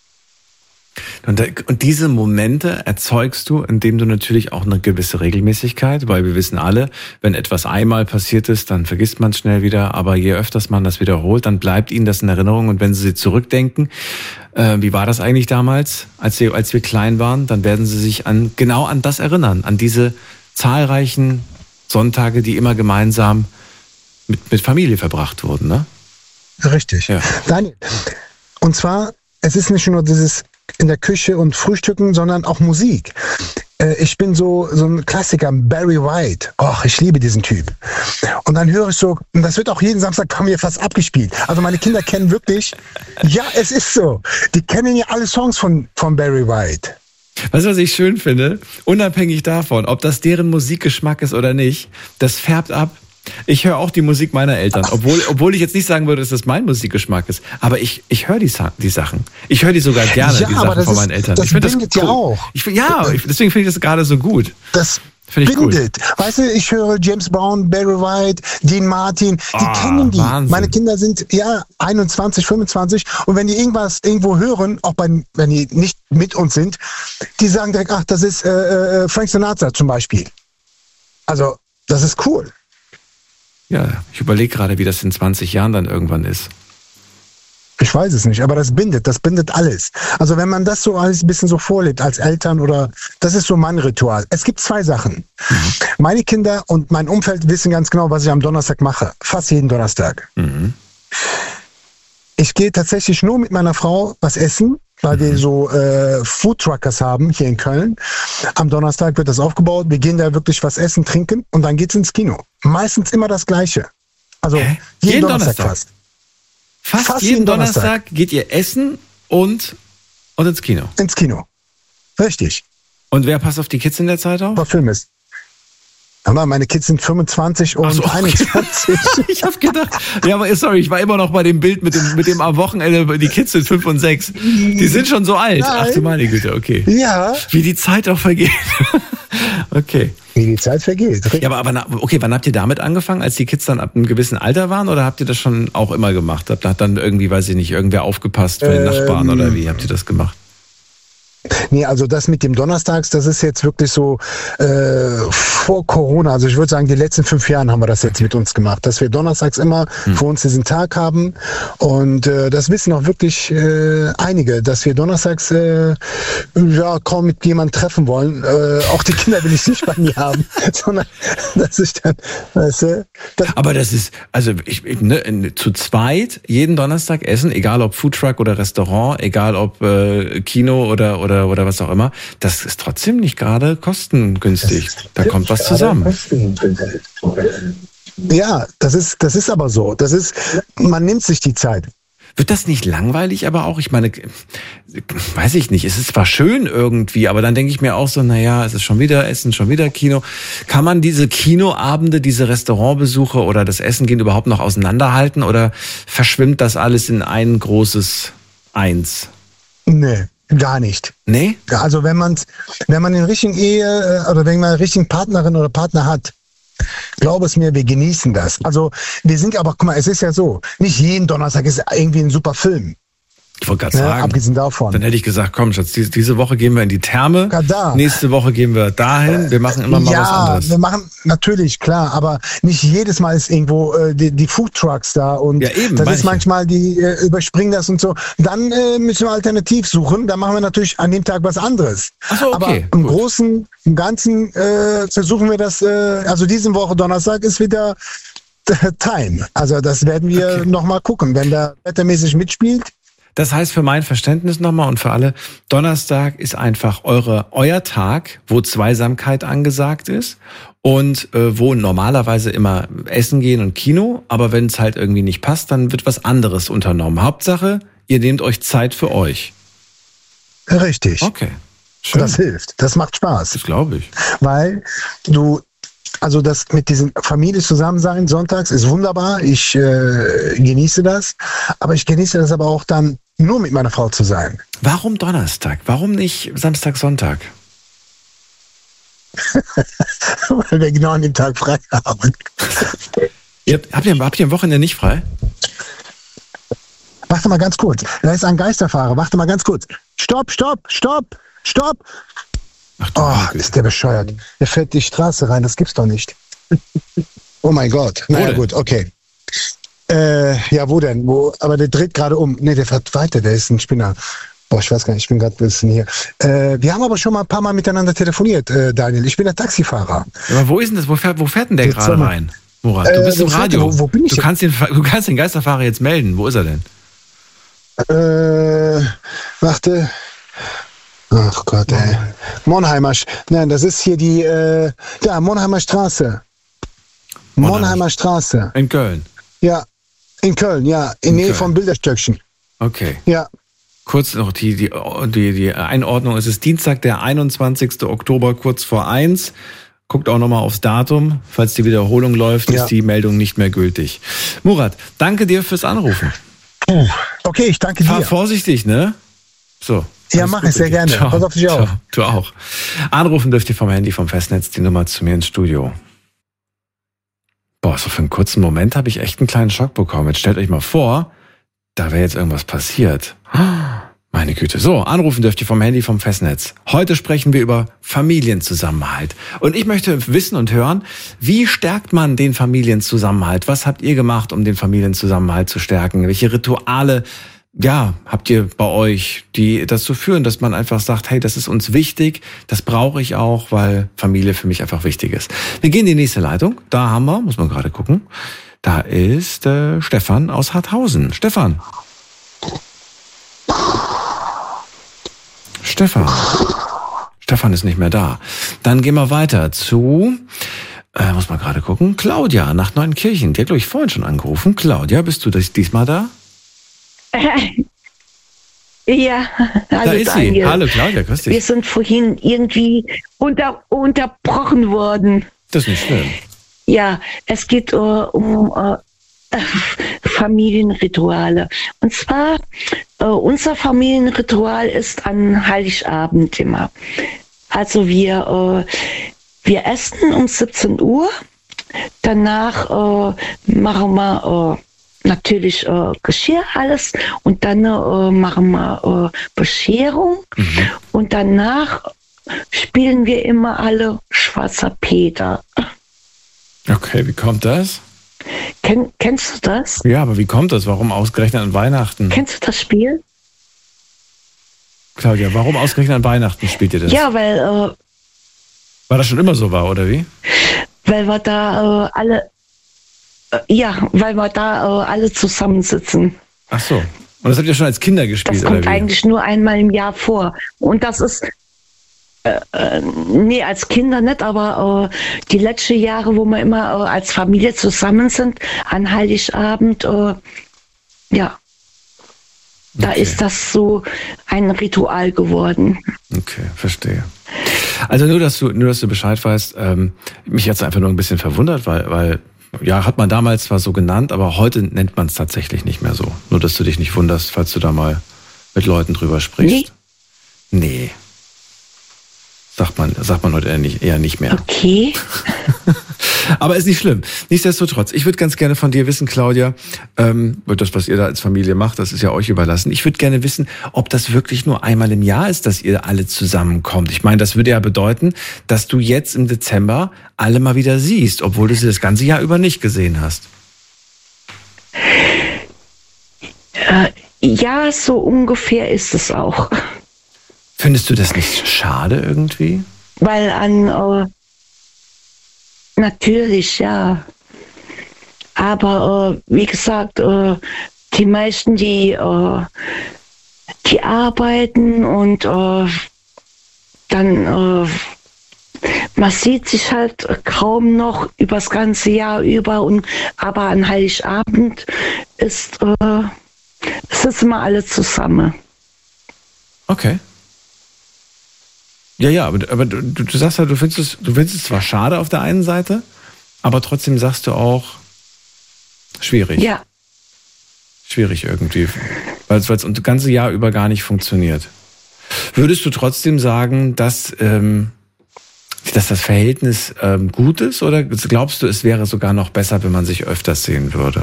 S2: Und diese Momente erzeugst du, indem du natürlich auch eine gewisse Regelmäßigkeit, weil wir wissen alle, wenn etwas einmal passiert ist, dann vergisst man es schnell wieder, aber je öfters man das wiederholt, dann bleibt ihnen das in Erinnerung, und wenn sie zurückdenken, wie war das eigentlich damals, als wir klein waren, dann werden sie sich genau an das erinnern, an diese zahlreichen Sonntage, die immer gemeinsam mit Familie verbracht wurden, ne?
S6: Richtig. Ja. Daniel, und zwar, es ist nicht nur dieses in der Küche und Frühstücken, sondern auch Musik. Ich bin so ein Klassiker, Barry White. Och, ich liebe diesen Typ. Und dann höre ich so, und das wird auch jeden Samstag bei mir fast abgespielt. Also meine Kinder kennen wirklich, ja, es ist so. Die kennen ja alle Songs von Barry White.
S2: Weißt du, was ich schön finde? Unabhängig davon, ob das deren Musikgeschmack ist oder nicht, das färbt ab Ich höre auch die Musik meiner Eltern, obwohl ich jetzt nicht sagen würde, dass das mein Musikgeschmack ist. Aber ich höre die Sachen. Ich höre die sogar gerne, die Sachen von meinen Eltern.
S6: Das bindet ja auch.
S2: Deswegen finde ich das gerade so gut.
S6: Das
S2: bindet.
S6: Cool. Weißt du, ich höre James Brown, Barry White, Dean Martin, die kennen die.
S2: Wahnsinn.
S6: Meine Kinder sind 21, 25 und wenn die irgendwas irgendwo hören, auch wenn die nicht mit uns sind, die sagen direkt, ach, das ist Frank Sinatra zum Beispiel. Also, das ist cool.
S2: Ja, ich überlege gerade, wie das in 20 Jahren dann irgendwann ist.
S6: Ich weiß es nicht, aber das bindet alles. Also wenn man das so alles ein bisschen so vorlebt als Eltern oder, das ist so mein Ritual. Es gibt 2 Sachen. Meine Kinder und mein Umfeld wissen ganz genau, was ich am Donnerstag mache. Fast jeden Donnerstag. Ich gehe tatsächlich nur mit meiner Frau was essen, weil wir so Foodtruckers haben hier in Köln. Am Donnerstag wird das aufgebaut. Wir gehen da wirklich was essen, trinken und dann geht's ins Kino. Meistens immer das Gleiche. Also jeden Donnerstag fast.
S2: Fast jeden Donnerstag geht ihr essen und ins Kino?
S6: Ins Kino. Richtig.
S2: Und wer passt auf die Kids in der Zeit auf?
S6: Was Film ist. Aber meine Kids sind 25 und 21.
S2: Ich habe gedacht, ja, aber sorry, ich war immer noch bei dem Bild mit dem am Wochenende, die Kids sind 5 und 6. Die sind schon so alt.
S6: Nein.
S2: Ach du meine Güte, okay.
S6: Ja.
S2: Wie die Zeit auch vergeht. Okay.
S6: Wie die Zeit vergeht.
S2: Ja, aber wann habt ihr damit angefangen, als die Kids dann ab einem gewissen Alter waren, oder habt ihr das schon auch immer gemacht? Hat dann irgendwie, weiß ich nicht, irgendwer aufgepasst für den Nachbarn oder wie habt ihr das gemacht?
S6: Nee, also das mit dem Donnerstags, das ist jetzt wirklich so vor Corona. Also ich würde sagen, die letzten 5 Jahren haben wir das jetzt mit uns gemacht, dass wir donnerstags immer für uns diesen Tag haben. Und das wissen auch wirklich einige, dass wir donnerstags kaum mit jemandem treffen wollen. Auch die Kinder will ich nicht bei mir haben, sondern dass ich dann, weißt du,
S2: aber das ist, also zu zweit jeden Donnerstag essen, egal ob Foodtruck oder Restaurant, egal ob Kino oder was auch immer, das ist trotzdem nicht gerade kostengünstig. Da kommt was zusammen.
S6: Ja, das ist aber so. Man nimmt sich die Zeit.
S2: Wird das nicht langweilig aber auch? Ich meine, weiß ich nicht, es ist zwar schön irgendwie, aber dann denke ich mir auch so, naja, es ist schon wieder Essen, schon wieder Kino. Kann man diese Kinoabende, diese Restaurantbesuche oder das Essen gehen überhaupt noch auseinanderhalten oder verschwimmt das alles in ein großes Eins?
S6: Nee. Gar nicht.
S2: Nee?
S6: Also wenn man den richtigen oder wenn man eine richtige Partnerin oder Partner hat, glaube es mir, wir genießen das. Also wir sind aber, guck mal, es ist ja so, nicht jeden Donnerstag ist irgendwie ein super Film.
S2: Ich wollte gerade sagen,
S6: abgesehen davon.
S2: Dann hätte ich gesagt, komm Schatz, diese Woche gehen wir in die Therme, nächste Woche gehen wir dahin, wir machen immer mal was anderes. Ja,
S6: wir machen, natürlich, klar, aber nicht jedes Mal ist irgendwo die Foodtrucks da und
S2: ja, eben,
S6: das ist manchmal, die überspringen das und so. Dann müssen wir alternativ suchen, dann machen wir natürlich an dem Tag was anderes.
S2: Ach so, okay,
S6: aber im Großen, im Ganzen versuchen wir das, also diese Woche Donnerstag ist wieder Time. Also das werden wir nochmal gucken, wenn der wettermäßig mitspielt.
S2: Das heißt für mein Verständnis nochmal und für alle, Donnerstag ist einfach euer Tag, wo Zweisamkeit angesagt ist und wo normalerweise immer Essen gehen und Kino, aber wenn es halt irgendwie nicht passt, dann wird was anderes unternommen. Hauptsache, ihr nehmt euch Zeit für euch.
S6: Richtig.
S2: Okay, schön.
S6: Das hilft, das macht Spaß.
S2: Das glaube ich.
S6: Weil also das mit diesem Familie zusammen sein sonntags ist wunderbar. Ich genieße das. Aber ich genieße das aber auch dann nur mit meiner Frau zu sein.
S2: Warum Donnerstag? Warum nicht Samstag, Sonntag?
S6: Weil wir genau an dem Tag frei haben.
S2: Habt ihr am Wochenende nicht frei?
S6: Warte mal ganz kurz. Da ist ein Geisterfahrer. Warte mal ganz kurz. Stopp. Ach, ist der bescheuert. Der fährt die Straße rein, das gibt's doch nicht. Oh mein Gott. Naja, gut, okay. Ja, wo denn? Aber der dreht gerade um. Nee, der fährt weiter, der ist ein Spinner. Boah, ich weiß gar nicht, ich bin gerade ein bisschen hier. Wir haben aber schon mal ein paar Mal miteinander telefoniert, Daniel. Ich bin der Taxifahrer.
S2: Aber wo ist denn das? Wo fährt denn der gerade rein? Murat, du bist im Radio.
S6: Wo bin ich?
S2: Du kannst den Geisterfahrer jetzt melden. Wo ist er denn?
S6: Warte. Ach Gott, ey. Nein, das ist hier die, Monheimer Straße. Monheimer Straße.
S2: In Köln?
S6: Ja, in Köln, ja. In Nähe vom Bilderstöckchen.
S2: Okay.
S6: Ja.
S2: Kurz noch die Einordnung. Es ist Dienstag, der 21. Oktober, kurz vor 1. Guckt auch nochmal aufs Datum. Falls die Wiederholung läuft, ist die Meldung nicht mehr gültig. Murat, danke dir fürs Anrufen.
S6: Okay, ich danke dir.
S2: Fahr vorsichtig, ne? So.
S6: Ja, mach ich sehr gerne.
S2: Ciao.
S6: Pass auf dich auf.
S2: Du auch. Anrufen dürft ihr vom Handy, vom Festnetz, die Nummer zu mir ins Studio. Boah, so für einen kurzen Moment habe ich echt einen kleinen Schock bekommen. Jetzt stellt euch mal vor, da wäre jetzt irgendwas passiert. Meine Güte. So, anrufen dürft ihr vom Handy, vom Festnetz. Heute sprechen wir über Familienzusammenhalt. Und ich möchte wissen und hören, wie stärkt man den Familienzusammenhalt? Was habt ihr gemacht, um den Familienzusammenhalt zu stärken? Welche Rituale, habt ihr bei euch, die dazu führen, dass man einfach sagt, hey, das ist uns wichtig, das brauche ich auch, weil Familie für mich einfach wichtig ist. Wir gehen in die nächste Leitung. Da haben wir, muss man gerade gucken, da ist Stefan aus Harthausen. Stefan ist nicht mehr da. Dann gehen wir weiter zu, muss man gerade gucken, Claudia nach Neuenkirchen. Die hat, glaube ich, vorhin schon angerufen. Claudia, bist du diesmal da?
S7: Ja, hallo,
S2: da ist
S7: Daniel.
S2: sie. Hallo Claudia, grüß dich.
S7: Wir sind vorhin irgendwie unterbrochen worden.
S2: Das ist nicht schlimm.
S7: Ja, es geht um Familienrituale. Und zwar, unser Familienritual ist an Heiligabend immer. Also wir essen um 17 Uhr. Danach machen wir natürlich Geschirr alles und dann machen wir Bescherung. Und danach spielen wir immer alle Schwarzer Peter.
S2: Okay, wie kommt das?
S7: Kennst du das?
S2: Ja, aber wie kommt das? Warum ausgerechnet an Weihnachten?
S7: Kennst du das Spiel?
S2: Claudia, warum ausgerechnet an Weihnachten spielt ihr das?
S7: Ja, weil
S2: Weil das schon immer so war, oder wie?
S7: Weil wir da alle zusammensitzen.
S2: Ach so. Und das habt ihr schon als Kinder gespielt,
S7: Das
S2: oder
S7: kommt
S2: wie?
S7: eigentlich nur einmal im Jahr vor. Und das ist, nee, als Kinder nicht, aber die letzten Jahre, wo wir immer als Familie zusammen sind, an Heiligabend, da ist das so ein Ritual geworden.
S2: Okay, verstehe. Also nur, dass du Bescheid weißt, mich hat's einfach nur ein bisschen verwundert, weil hat man damals zwar so genannt, aber heute nennt man es tatsächlich nicht mehr so. Nur, dass du dich nicht wunderst, falls du da mal mit Leuten drüber sprichst. Nee. Sagt man heute eher nicht mehr.
S7: Okay.
S2: Aber ist nicht schlimm. Nichtsdestotrotz, ich würde ganz gerne von dir wissen, Claudia, das, was ihr da als Familie macht, das ist ja euch überlassen. Ich würde gerne wissen, ob das wirklich nur einmal im Jahr ist, dass ihr alle zusammenkommt. Ich meine, das würde ja bedeuten, dass du jetzt im Dezember alle mal wieder siehst, obwohl du sie das ganze Jahr über nicht gesehen hast.
S7: Ja, so ungefähr ist es auch.
S2: Findest du das nicht schade irgendwie?
S7: Weil natürlich, ja. Aber wie gesagt, die meisten, die arbeiten und dann man sieht sich halt kaum noch übers ganze Jahr über. Aber an Heiligabend es ist immer alle zusammen.
S2: Okay. Ja, aber du sagst halt, du findest es zwar schade auf der einen Seite, aber trotzdem sagst du auch, schwierig.
S7: Ja.
S2: Schwierig irgendwie, weil es das ganze Jahr über gar nicht funktioniert. Würdest du trotzdem sagen, dass das Verhältnis gut ist, oder glaubst du, es wäre sogar noch besser, wenn man sich öfters sehen würde?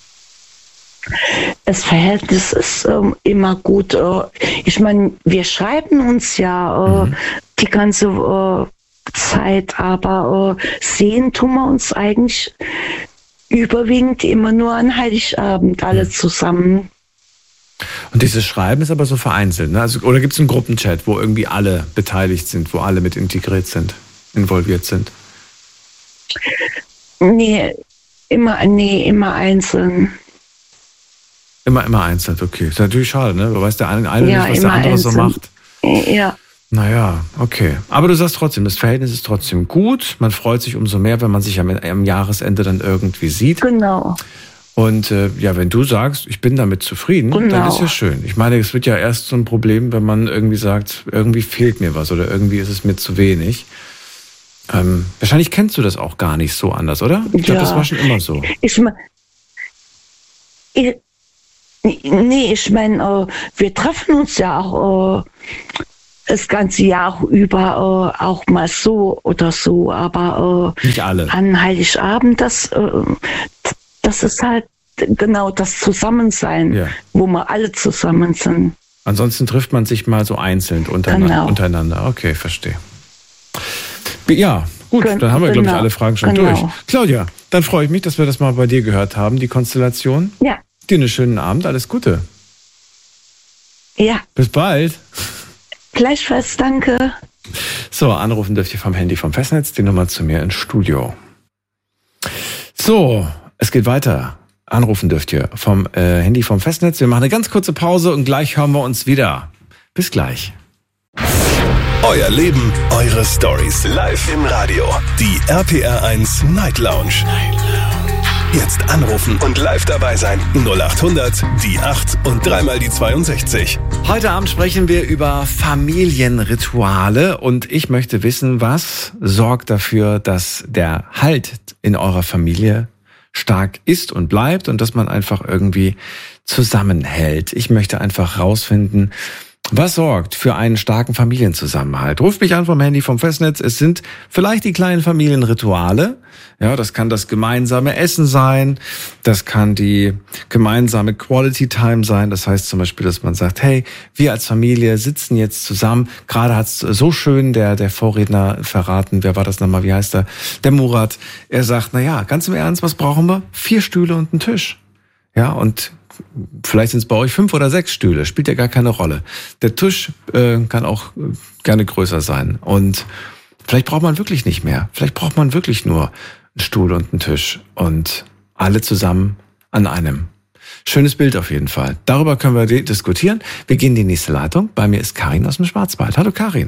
S7: Das Verhältnis ist immer gut. Ich meine, wir schreiben uns ja die ganze Zeit, aber sehen tun wir uns eigentlich überwiegend immer nur an Heiligabend alle zusammen.
S2: Und dieses Schreiben ist aber so vereinzelt, ne? Also, oder gibt es einen Gruppenchat, wo irgendwie alle beteiligt sind, wo alle mit involviert sind? Nee, immer einzeln. Immer einzeln, okay. Ist natürlich schade, ne? Du weißt der eine nicht, was der andere so macht.
S7: Ja.
S2: Naja, okay. Aber du sagst trotzdem, das Verhältnis ist trotzdem gut. Man freut sich umso mehr, wenn man sich am Jahresende dann irgendwie sieht.
S7: Genau.
S2: Und wenn du sagst, ich bin damit zufrieden, dann ist ja schön. Ich meine, es wird ja erst so ein Problem, wenn man irgendwie sagt, irgendwie fehlt mir was oder irgendwie ist es mir zu wenig. Wahrscheinlich kennst du das auch gar nicht so anders, oder? Ich glaube, das war schon immer so.
S7: Ich meine, wir treffen uns ja auch das ganze Jahr über auch mal so oder so, aber
S2: nicht alle.
S7: An Heiligabend, das ist halt genau das Zusammensein, wo wir alle zusammen sind.
S2: Ansonsten trifft man sich mal so einzeln untereinander. Okay, verstehe. Ja, gut, dann haben wir, glaube ich, alle Fragen schon durch. Claudia, dann freue ich mich, dass wir das mal bei dir gehört haben, die Konstellation.
S7: Ja.
S2: Dir einen schönen Abend, alles Gute.
S7: Ja.
S2: Bis bald.
S7: Gleichfalls, danke.
S2: So, anrufen dürft ihr vom Handy vom Festnetz, die Nummer zu mir ins Studio. So, es geht weiter. Anrufen dürft ihr vom Handy vom Festnetz. Wir machen eine ganz kurze Pause und gleich hören wir uns wieder. Bis gleich.
S8: Euer Leben, eure Stories. Live im Radio. Die RPR1 Night Lounge. Jetzt anrufen und live dabei sein. 0800 die 8 und dreimal die 62.
S2: Heute Abend sprechen wir über Familienrituale und ich möchte wissen, was sorgt dafür, dass der Halt in eurer Familie stark ist und bleibt und dass man einfach irgendwie zusammenhält. Ich möchte einfach rausfinden, was sorgt für einen starken Familienzusammenhalt? Ruft mich an vom Handy vom Festnetz. Es sind vielleicht die kleinen Familienrituale. Ja, das kann das gemeinsame Essen sein. Das kann die gemeinsame Quality Time sein. Das heißt zum Beispiel, dass man sagt, hey, wir als Familie sitzen jetzt zusammen. Gerade hat's so schön der Vorredner verraten. Wer war das nochmal? Wie heißt er? Der Murat. Er sagt, na ja, ganz im Ernst, was brauchen wir? 4 Stühle und einen Tisch. Ja, und vielleicht sind es bei euch 5 oder 6 Stühle, spielt ja gar keine Rolle. Der Tisch kann auch gerne größer sein. Und vielleicht braucht man wirklich nicht mehr. Vielleicht braucht man wirklich nur einen Stuhl und einen Tisch. Und alle zusammen an einem. Schönes Bild auf jeden Fall. Darüber können wir diskutieren. Wir gehen in die nächste Leitung. Bei mir ist Karin aus dem Schwarzwald. Hallo Karin.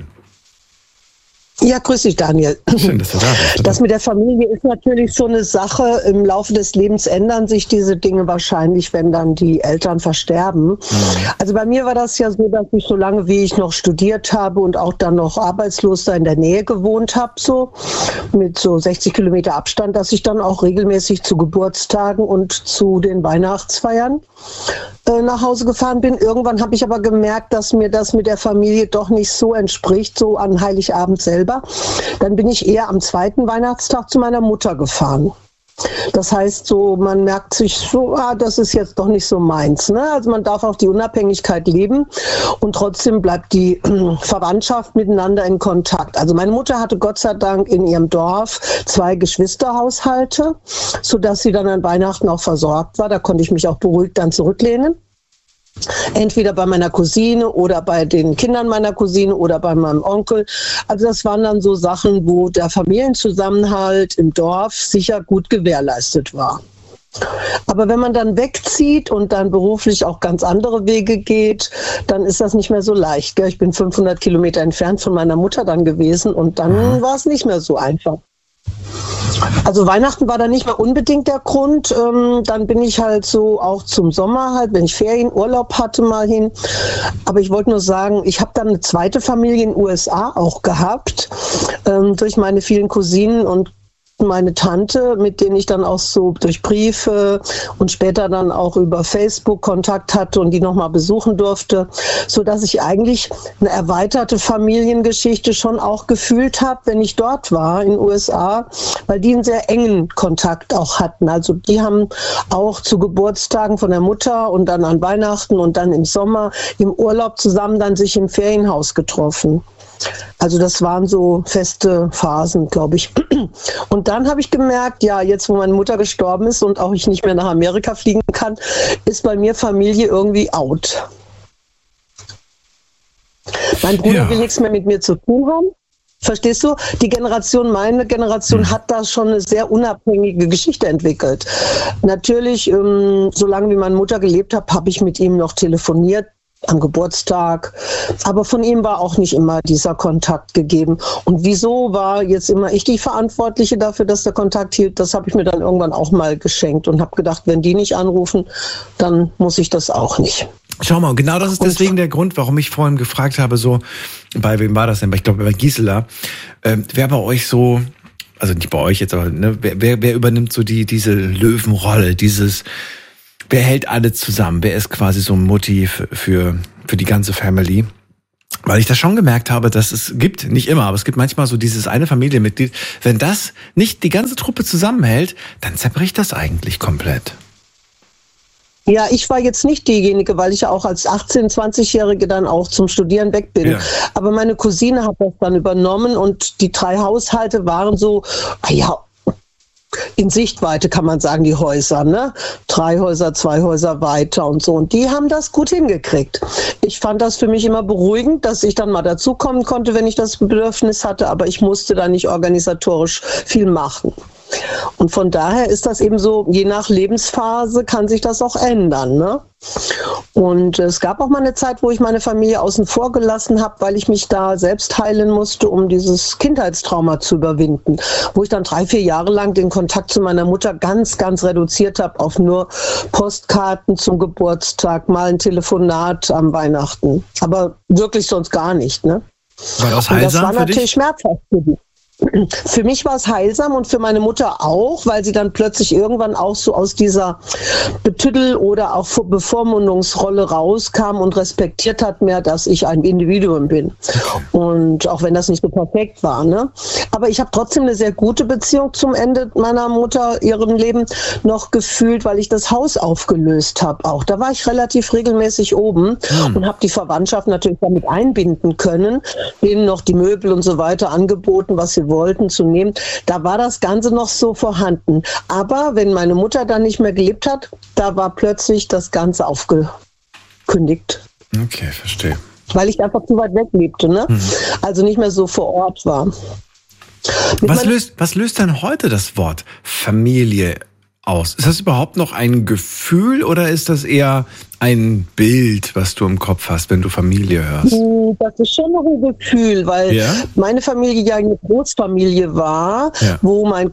S9: Ja, grüß dich, Daniel.
S2: Schön, dass du da bist.
S9: Das mit der Familie ist natürlich so eine Sache. Im Laufe des Lebens ändern sich diese Dinge wahrscheinlich, wenn dann die Eltern versterben. Mhm. Also bei mir war das ja so, dass ich so lange, wie ich noch studiert habe und auch dann noch arbeitslos da in der Nähe gewohnt habe, so mit so 60 Kilometer Abstand, dass ich dann auch regelmäßig zu Geburtstagen und zu den Weihnachtsfeiern nach Hause gefahren bin. Irgendwann habe ich aber gemerkt, dass mir das mit der Familie doch nicht so entspricht, so an Heiligabend selber. Dann bin ich eher am 2. Weihnachtstag zu meiner Mutter gefahren. Das heißt so, man merkt sich so, das ist jetzt doch nicht so meins. Ne? Also man darf auch die Unabhängigkeit leben und trotzdem bleibt die Verwandtschaft miteinander in Kontakt. Also meine Mutter hatte Gott sei Dank in ihrem Dorf 2 Geschwisterhaushalte, sodass sie dann an Weihnachten auch versorgt war. Da konnte ich mich auch beruhigt dann zurücklehnen. Entweder bei meiner Cousine oder bei den Kindern meiner Cousine oder bei meinem Onkel. Also das waren dann so Sachen, wo der Familienzusammenhalt im Dorf sicher gut gewährleistet war. Aber wenn man dann wegzieht und dann beruflich auch ganz andere Wege geht, dann ist das nicht mehr so leicht. Ich bin 500 Kilometer entfernt von meiner Mutter dann gewesen und dann war es nicht mehr so einfach. Also Weihnachten war da nicht mehr unbedingt der Grund. Dann bin ich halt so auch zum Sommer halt, wenn ich Ferien, Urlaub hatte, mal hin. Aber ich wollte nur sagen, ich habe dann eine zweite Familie in den USA auch gehabt, durch meine vielen Cousinen und meine Tante, mit denen ich dann auch so durch Briefe und später dann auch über Facebook Kontakt hatte und die nochmal besuchen durfte, so dass ich eigentlich eine erweiterte Familiengeschichte schon auch gefühlt habe, wenn ich dort war in den USA, weil die einen sehr engen Kontakt auch hatten. Also die haben auch zu Geburtstagen von der Mutter und dann an Weihnachten und dann im Sommer im Urlaub zusammen dann sich im Ferienhaus getroffen. Also das waren so feste Phasen, glaube ich. Und dann habe ich gemerkt, ja, jetzt wo meine Mutter gestorben ist und auch ich nicht mehr nach Amerika fliegen kann, ist bei mir Familie irgendwie out. Mein Bruder will nichts mehr mit mir zu tun haben. Verstehst du? Meine Generation hat da schon eine sehr unabhängige Geschichte entwickelt. Natürlich, solange wie meine Mutter gelebt hat, habe ich mit ihm noch telefoniert. Am Geburtstag, aber von ihm war auch nicht immer dieser Kontakt gegeben. Und wieso war jetzt immer ich die Verantwortliche dafür, dass der Kontakt hielt? Das habe ich mir dann irgendwann auch mal geschenkt und habe gedacht, wenn die nicht anrufen, dann muss ich das auch nicht.
S2: Schau mal, genau das ist deswegen der Grund, warum ich vorhin gefragt habe, so, bei wem war das denn? Ich glaube, bei Gisela. Wer bei euch so, also nicht bei euch jetzt, aber ne, wer übernimmt so diese Löwenrolle, wer hält alle zusammen? Wer ist quasi so ein Mutti für die ganze Family? Weil ich das schon gemerkt habe, dass es gibt, nicht immer, aber es gibt manchmal so dieses eine Familienmitglied, wenn das nicht die ganze Truppe zusammenhält, dann zerbricht das eigentlich komplett.
S9: Ja, ich war jetzt nicht diejenige, weil ich ja auch als 18-, 20-Jährige dann auch zum Studieren weg bin. Ja. Aber meine Cousine hat das dann übernommen und die 3 Haushalte waren so, in Sichtweite kann man sagen, die Häuser, ne? 3 Häuser, 2 Häuser weiter und so. Und die haben das gut hingekriegt. Ich fand das für mich immer beruhigend, dass ich dann mal dazukommen konnte, wenn ich das Bedürfnis hatte, aber ich musste da nicht organisatorisch viel machen. Und von daher ist das eben so, je nach Lebensphase kann sich das auch ändern, ne? Und es gab auch mal eine Zeit, wo ich meine Familie außen vor gelassen habe, weil ich mich da selbst heilen musste, um dieses Kindheitstrauma zu überwinden. Wo ich dann 3, 4 Jahre lang den Kontakt zu meiner Mutter ganz, ganz reduziert habe auf nur Postkarten zum Geburtstag, mal ein Telefonat am Weihnachten. Aber wirklich sonst gar nicht, ne?
S2: War das heilsam?
S9: Und das war
S2: für
S9: natürlich
S2: dich?
S9: schmerzhaft für die. Für mich war es heilsam und für meine Mutter auch, weil sie dann plötzlich irgendwann auch so aus dieser Betüdel- oder auch Bevormundungsrolle rauskam und respektiert hat mehr, dass ich ein Individuum bin. Und auch wenn das nicht so perfekt war, ne? Aber ich habe trotzdem eine sehr gute Beziehung zum Ende meiner Mutter, ihrem Leben noch gefühlt, weil ich das Haus aufgelöst habe auch. Da war ich relativ regelmäßig oben und habe die Verwandtschaft natürlich damit einbinden können, denen noch die Möbel und so weiter angeboten, was sie wollten, zu nehmen. Da war das Ganze noch so vorhanden. Aber wenn meine Mutter dann nicht mehr gelebt hat, da war plötzlich das Ganze aufgekündigt.
S2: Okay, verstehe.
S9: Weil ich einfach zu weit weg lebte, ne? Also nicht mehr so vor Ort war.
S2: Was löst denn heute das Wort Familie aus? Ist das überhaupt noch ein Gefühl oder ist das eher ein Bild, was du im Kopf hast, wenn du Familie hörst?
S9: Das ist schon noch ein Gefühl, weil meine Familie ja eine Großfamilie war, wo mein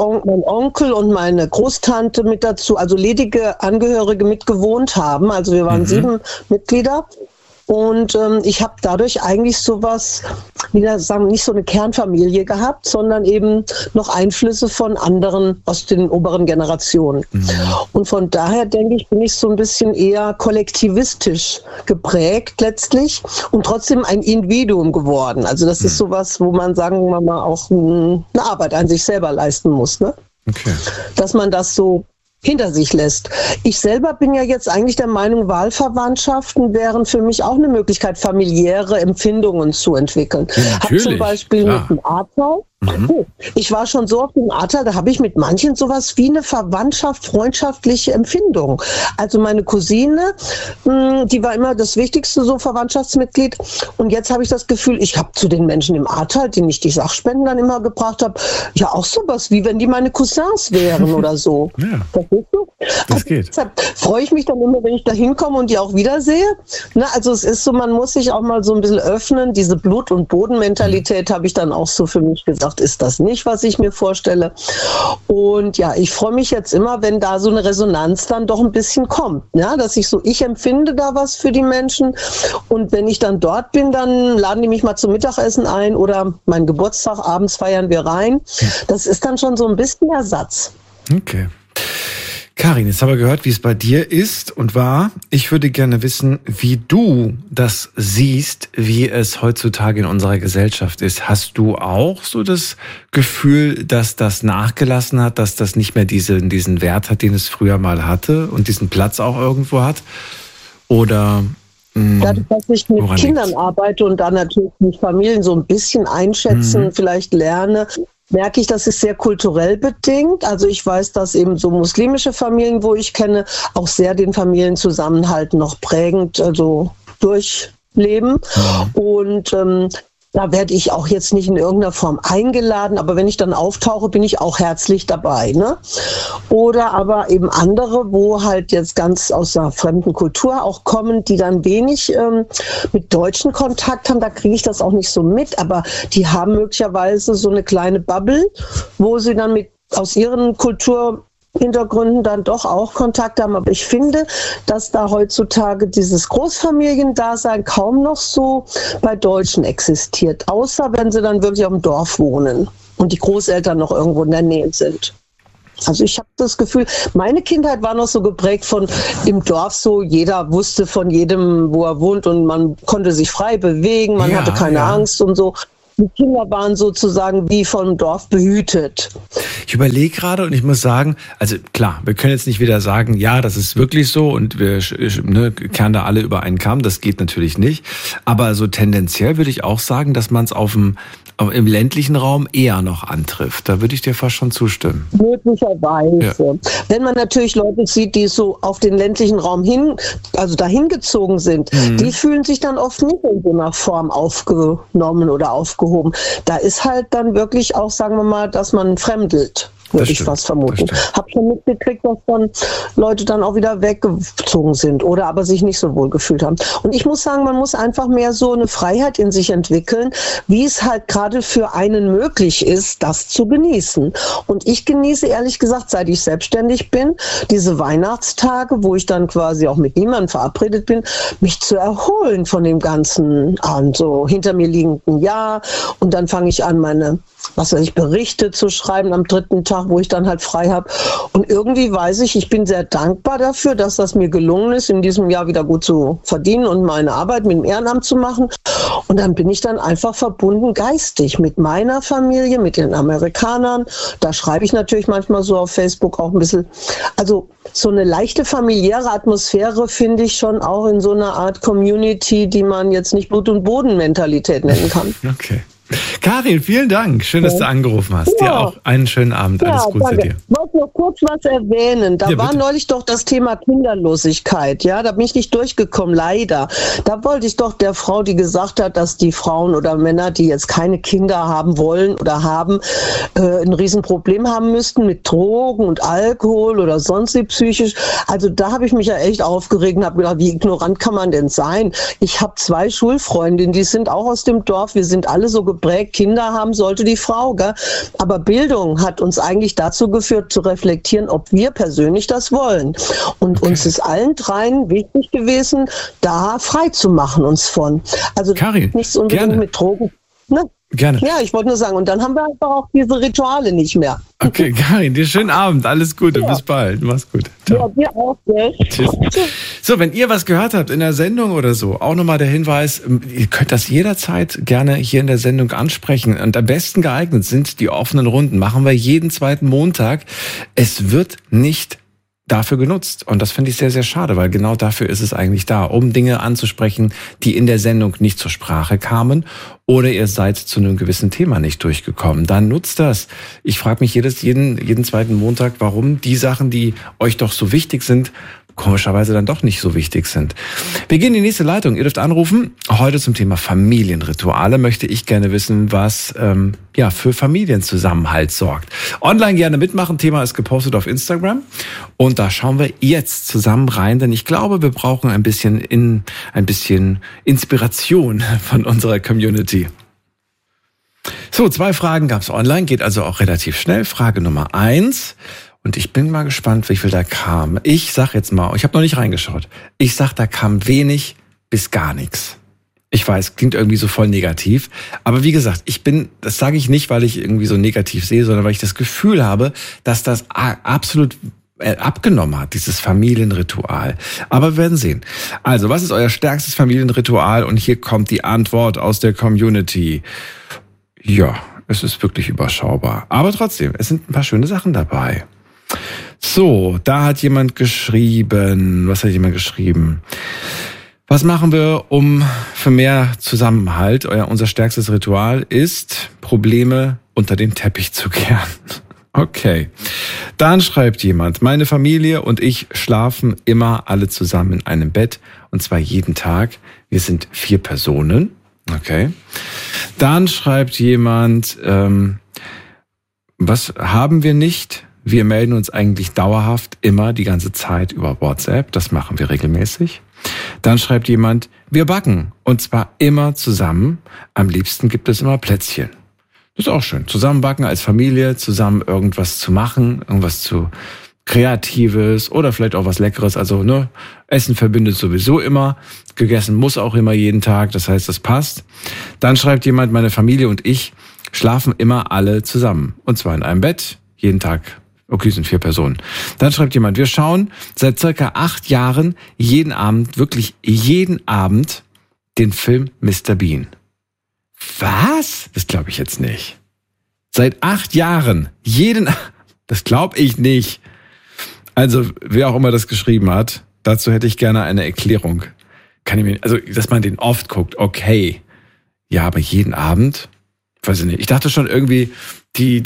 S9: Onkel und meine Großtante mit dazu, also ledige Angehörige mitgewohnt haben. Also wir waren 7 Mitglieder. Und ich habe dadurch eigentlich sowas, wieder sagen, nicht so eine Kernfamilie gehabt, sondern eben noch Einflüsse von anderen aus den oberen Generationen. Und von daher denke ich, bin ich so ein bisschen eher kollektivistisch geprägt letztlich und trotzdem ein Individuum geworden. Also das ist sowas, wo man, sagen wir mal, auch eine Arbeit an sich selber leisten muss, ne?
S2: Okay.
S9: Dass man das so hinter sich lässt. Ich selber bin ja jetzt eigentlich der Meinung, Wahlverwandtschaften wären für mich auch eine Möglichkeit, familiäre Empfindungen zu entwickeln.
S2: Ja,
S9: habe zum Beispiel mit dem Ahrtal, ich war schon so auf dem Ahrtal, da habe ich mit manchen sowas wie eine Verwandtschaft, freundschaftliche Empfindung. Also meine Cousine, die war immer das wichtigste so Verwandtschaftsmitglied und jetzt habe ich das Gefühl, ich habe zu den Menschen im Ahrtal, denen ich die Sachspenden dann immer gebracht habe, ja auch sowas, wie wenn die meine Cousins wären oder so.
S2: Ja.
S9: Das ist so.
S2: Das geht.
S9: Deshalb freue ich mich dann immer, wenn ich da hinkomme und die auch wiedersehe. Ne, also es ist so, man muss sich auch mal so ein bisschen öffnen. Diese Blut- und Bodenmentalität habe ich dann auch so für mich gesagt, ist das nicht, was ich mir vorstelle. Und ja, ich freue mich jetzt immer, wenn da so eine Resonanz dann doch ein bisschen kommt. Ja, dass ich empfinde da was für die Menschen. Und wenn ich dann dort bin, dann laden die mich mal zum Mittagessen ein oder meinen Geburtstag, abends feiern wir rein. Das ist dann schon so ein bisschen Ersatz.
S2: Okay. Karin, jetzt haben wir gehört, wie es bei dir ist und war. Ich würde gerne wissen, wie du das siehst, wie es heutzutage in unserer Gesellschaft ist. Hast du auch so das Gefühl, dass das nachgelassen hat, dass das nicht mehr diesen Wert hat, den es früher mal hatte und diesen Platz auch irgendwo hat? Oder
S9: dadurch, dass ich mit Kindern arbeite und dann natürlich die Familien so ein bisschen einschätzen, vielleicht lerne, merke ich, das ist sehr kulturell bedingt. Also ich weiß, dass eben so muslimische Familien, wo ich kenne, auch sehr den Familienzusammenhalt noch prägend durchleben. Und da werde ich auch jetzt nicht in irgendeiner Form eingeladen, aber wenn ich dann auftauche, bin ich auch herzlich dabei, ne? Oder aber eben andere, wo halt jetzt ganz aus einer fremden Kultur auch kommen, die dann wenig mit Deutschen Kontakt haben, da kriege ich das auch nicht so mit, aber die haben möglicherweise so eine kleine Bubble, wo sie dann aus ihren Hintergründen dann doch auch Kontakt haben. Aber ich finde, dass da heutzutage dieses Großfamiliendasein kaum noch so bei Deutschen existiert. Außer wenn sie dann wirklich auf dem Dorf wohnen und die Großeltern noch irgendwo in der Nähe sind. Also ich habe das Gefühl, meine Kindheit war noch so geprägt von im Dorf so, jeder wusste von jedem, wo er wohnt und man konnte sich frei bewegen, man hatte keine Angst und so. Die Kinder waren sozusagen wie vom Dorf behütet.
S2: Ich überlege gerade und ich muss sagen, also klar, wir können jetzt nicht wieder sagen, ja, das ist wirklich so und wir kehren da alle über einen Kamm, das geht natürlich nicht. Aber so tendenziell würde ich auch sagen, dass man es im ländlichen Raum eher noch antrifft. Da würde ich dir fast schon zustimmen.
S9: Möglicherweise. Ja. Wenn man natürlich Leute sieht, die so auf den ländlichen Raum dahin gezogen sind, die fühlen sich dann oft nicht in so einer Form aufgenommen oder aufgehoben. Da ist halt dann wirklich auch, sagen wir mal, dass man fremdelt. Würde ich fast vermuten. Hab schon mitgekriegt, dass dann Leute dann auch wieder weggezogen sind oder aber sich nicht so wohl gefühlt haben. Und ich muss sagen, man muss einfach mehr so eine Freiheit in sich entwickeln, wie es halt gerade für einen möglich ist, das zu genießen. Und ich genieße ehrlich gesagt, seit ich selbstständig bin, diese Weihnachtstage, wo ich dann quasi auch mit niemandem verabredet bin, mich zu erholen von dem ganzen so hinter mir liegenden Jahr. Und dann fange ich an, meine Berichte zu schreiben am 3. Tag, wo ich dann halt frei habe. Und irgendwie weiß ich bin sehr dankbar dafür, dass das mir gelungen ist, in diesem Jahr wieder gut zu verdienen und meine Arbeit mit dem Ehrenamt zu machen. Und dann bin ich dann einfach verbunden geistig mit meiner Familie, mit den Amerikanern. Da schreibe ich natürlich manchmal so auf Facebook auch ein bisschen. Also so eine leichte familiäre Atmosphäre finde ich schon auch in so einer Art Community, die man jetzt nicht Blut- und Boden-Mentalität nennen kann.
S2: Okay. Karin, vielen Dank. Schön, dass du angerufen hast. Ja. Dir auch einen schönen Abend. Alles Gute dir.
S9: Ich wollte noch kurz was erwähnen. Da war neulich doch das Thema Kinderlosigkeit. Ja, da bin ich nicht durchgekommen, leider. Da wollte ich doch der Frau, die gesagt hat, dass die Frauen oder Männer, die jetzt keine Kinder haben wollen oder haben, ein Riesenproblem haben müssten mit Drogen und Alkohol oder sonst wie psychisch. Also da habe ich mich ja echt aufgeregt und habe gedacht, wie ignorant kann man denn sein? Ich habe 2 Schulfreundinnen, die sind auch aus dem Dorf. Wir sind alle so geprägt, Kinder haben sollte die Frau, gell? Aber Bildung hat uns eigentlich dazu geführt, zu reflektieren, ob wir persönlich das wollen. Und uns ist allen dreien wichtig gewesen, da frei zu machen uns von. Also
S2: Karin,
S9: nichts unbedingt mit Drogen. Ne?
S2: Gerne.
S9: Ja, ich wollte nur sagen, und dann haben wir einfach auch diese Rituale nicht mehr.
S2: Okay, Karin, dir schönen Abend, alles Gute, bis bald, mach's gut. Ciao.
S9: Ja, dir auch, gell?
S2: Tschüss. So, wenn ihr was gehört habt in der Sendung oder so, auch nochmal der Hinweis, ihr könnt das jederzeit gerne hier in der Sendung ansprechen und am besten geeignet sind die offenen Runden, machen wir jeden 2. Montag. Es wird nicht dafür genutzt. Und das finde ich sehr, sehr schade, weil genau dafür ist es eigentlich da, um Dinge anzusprechen, die in der Sendung nicht zur Sprache kamen oder ihr seid zu einem gewissen Thema nicht durchgekommen. Dann nutzt das. Ich frage mich jeden 2. Montag, warum die Sachen, die euch doch so wichtig sind, komischerweise dann doch nicht so wichtig sind. Wir gehen in die nächste Leitung. Ihr dürft anrufen. Heute zum Thema Familienrituale möchte ich gerne wissen, was für Familienzusammenhalt sorgt. Online gerne mitmachen. Thema ist gepostet auf Instagram. Und da schauen wir jetzt zusammen rein, denn ich glaube, wir brauchen ein bisschen Inspiration von unserer Community. So, 2 Fragen gab es online, geht also auch relativ schnell. Frage Nummer 1. Und ich bin mal gespannt, wie viel da kam. Ich sag jetzt mal, ich habe noch nicht reingeschaut. Ich sag, da kam wenig bis gar nichts. Ich weiß, klingt irgendwie so voll negativ. Aber wie gesagt, das sage ich nicht, weil ich irgendwie so negativ sehe, sondern weil ich das Gefühl habe, dass das absolut abgenommen hat, dieses Familienritual. Aber wir werden sehen. Also, was ist euer stärkstes Familienritual? Und hier kommt die Antwort aus der Community. Ja, es ist wirklich überschaubar. Aber trotzdem, es sind ein paar schöne Sachen dabei. So, da hat jemand geschrieben. Was hat jemand geschrieben? Was machen wir für mehr Zusammenhalt? Unser stärkstes Ritual ist, Probleme unter den Teppich zu kehren. Okay. Dann schreibt jemand, meine Familie und ich schlafen immer alle zusammen in einem Bett. Und zwar jeden Tag. Wir sind 4 Personen. Okay. Dann schreibt jemand, was haben wir nicht? Wir melden uns eigentlich dauerhaft immer die ganze Zeit über WhatsApp. Das machen wir regelmäßig. Dann schreibt jemand, wir backen. Und zwar immer zusammen. Am liebsten gibt es immer Plätzchen. Das ist auch schön. Zusammen backen als Familie, zusammen irgendwas zu machen, irgendwas zu Kreatives oder vielleicht auch was Leckeres. Also ne, Essen verbindet sowieso immer. Gegessen muss auch immer jeden Tag. Das heißt, das passt. Dann schreibt jemand, meine Familie und ich schlafen immer alle zusammen. Und zwar in einem Bett, jeden Tag. Okay, sind 4 Personen. Dann schreibt jemand, wir schauen seit circa 8 Jahren jeden Abend, wirklich jeden Abend, den Film Mr. Bean. Was? Das glaube ich jetzt nicht. Seit 8 Jahren, das glaube ich nicht. Also, wer auch immer das geschrieben hat, dazu hätte ich gerne eine Erklärung. Also, dass man den oft guckt, okay. Ja, aber jeden Abend? Weiß ich nicht. Ich dachte schon irgendwie, die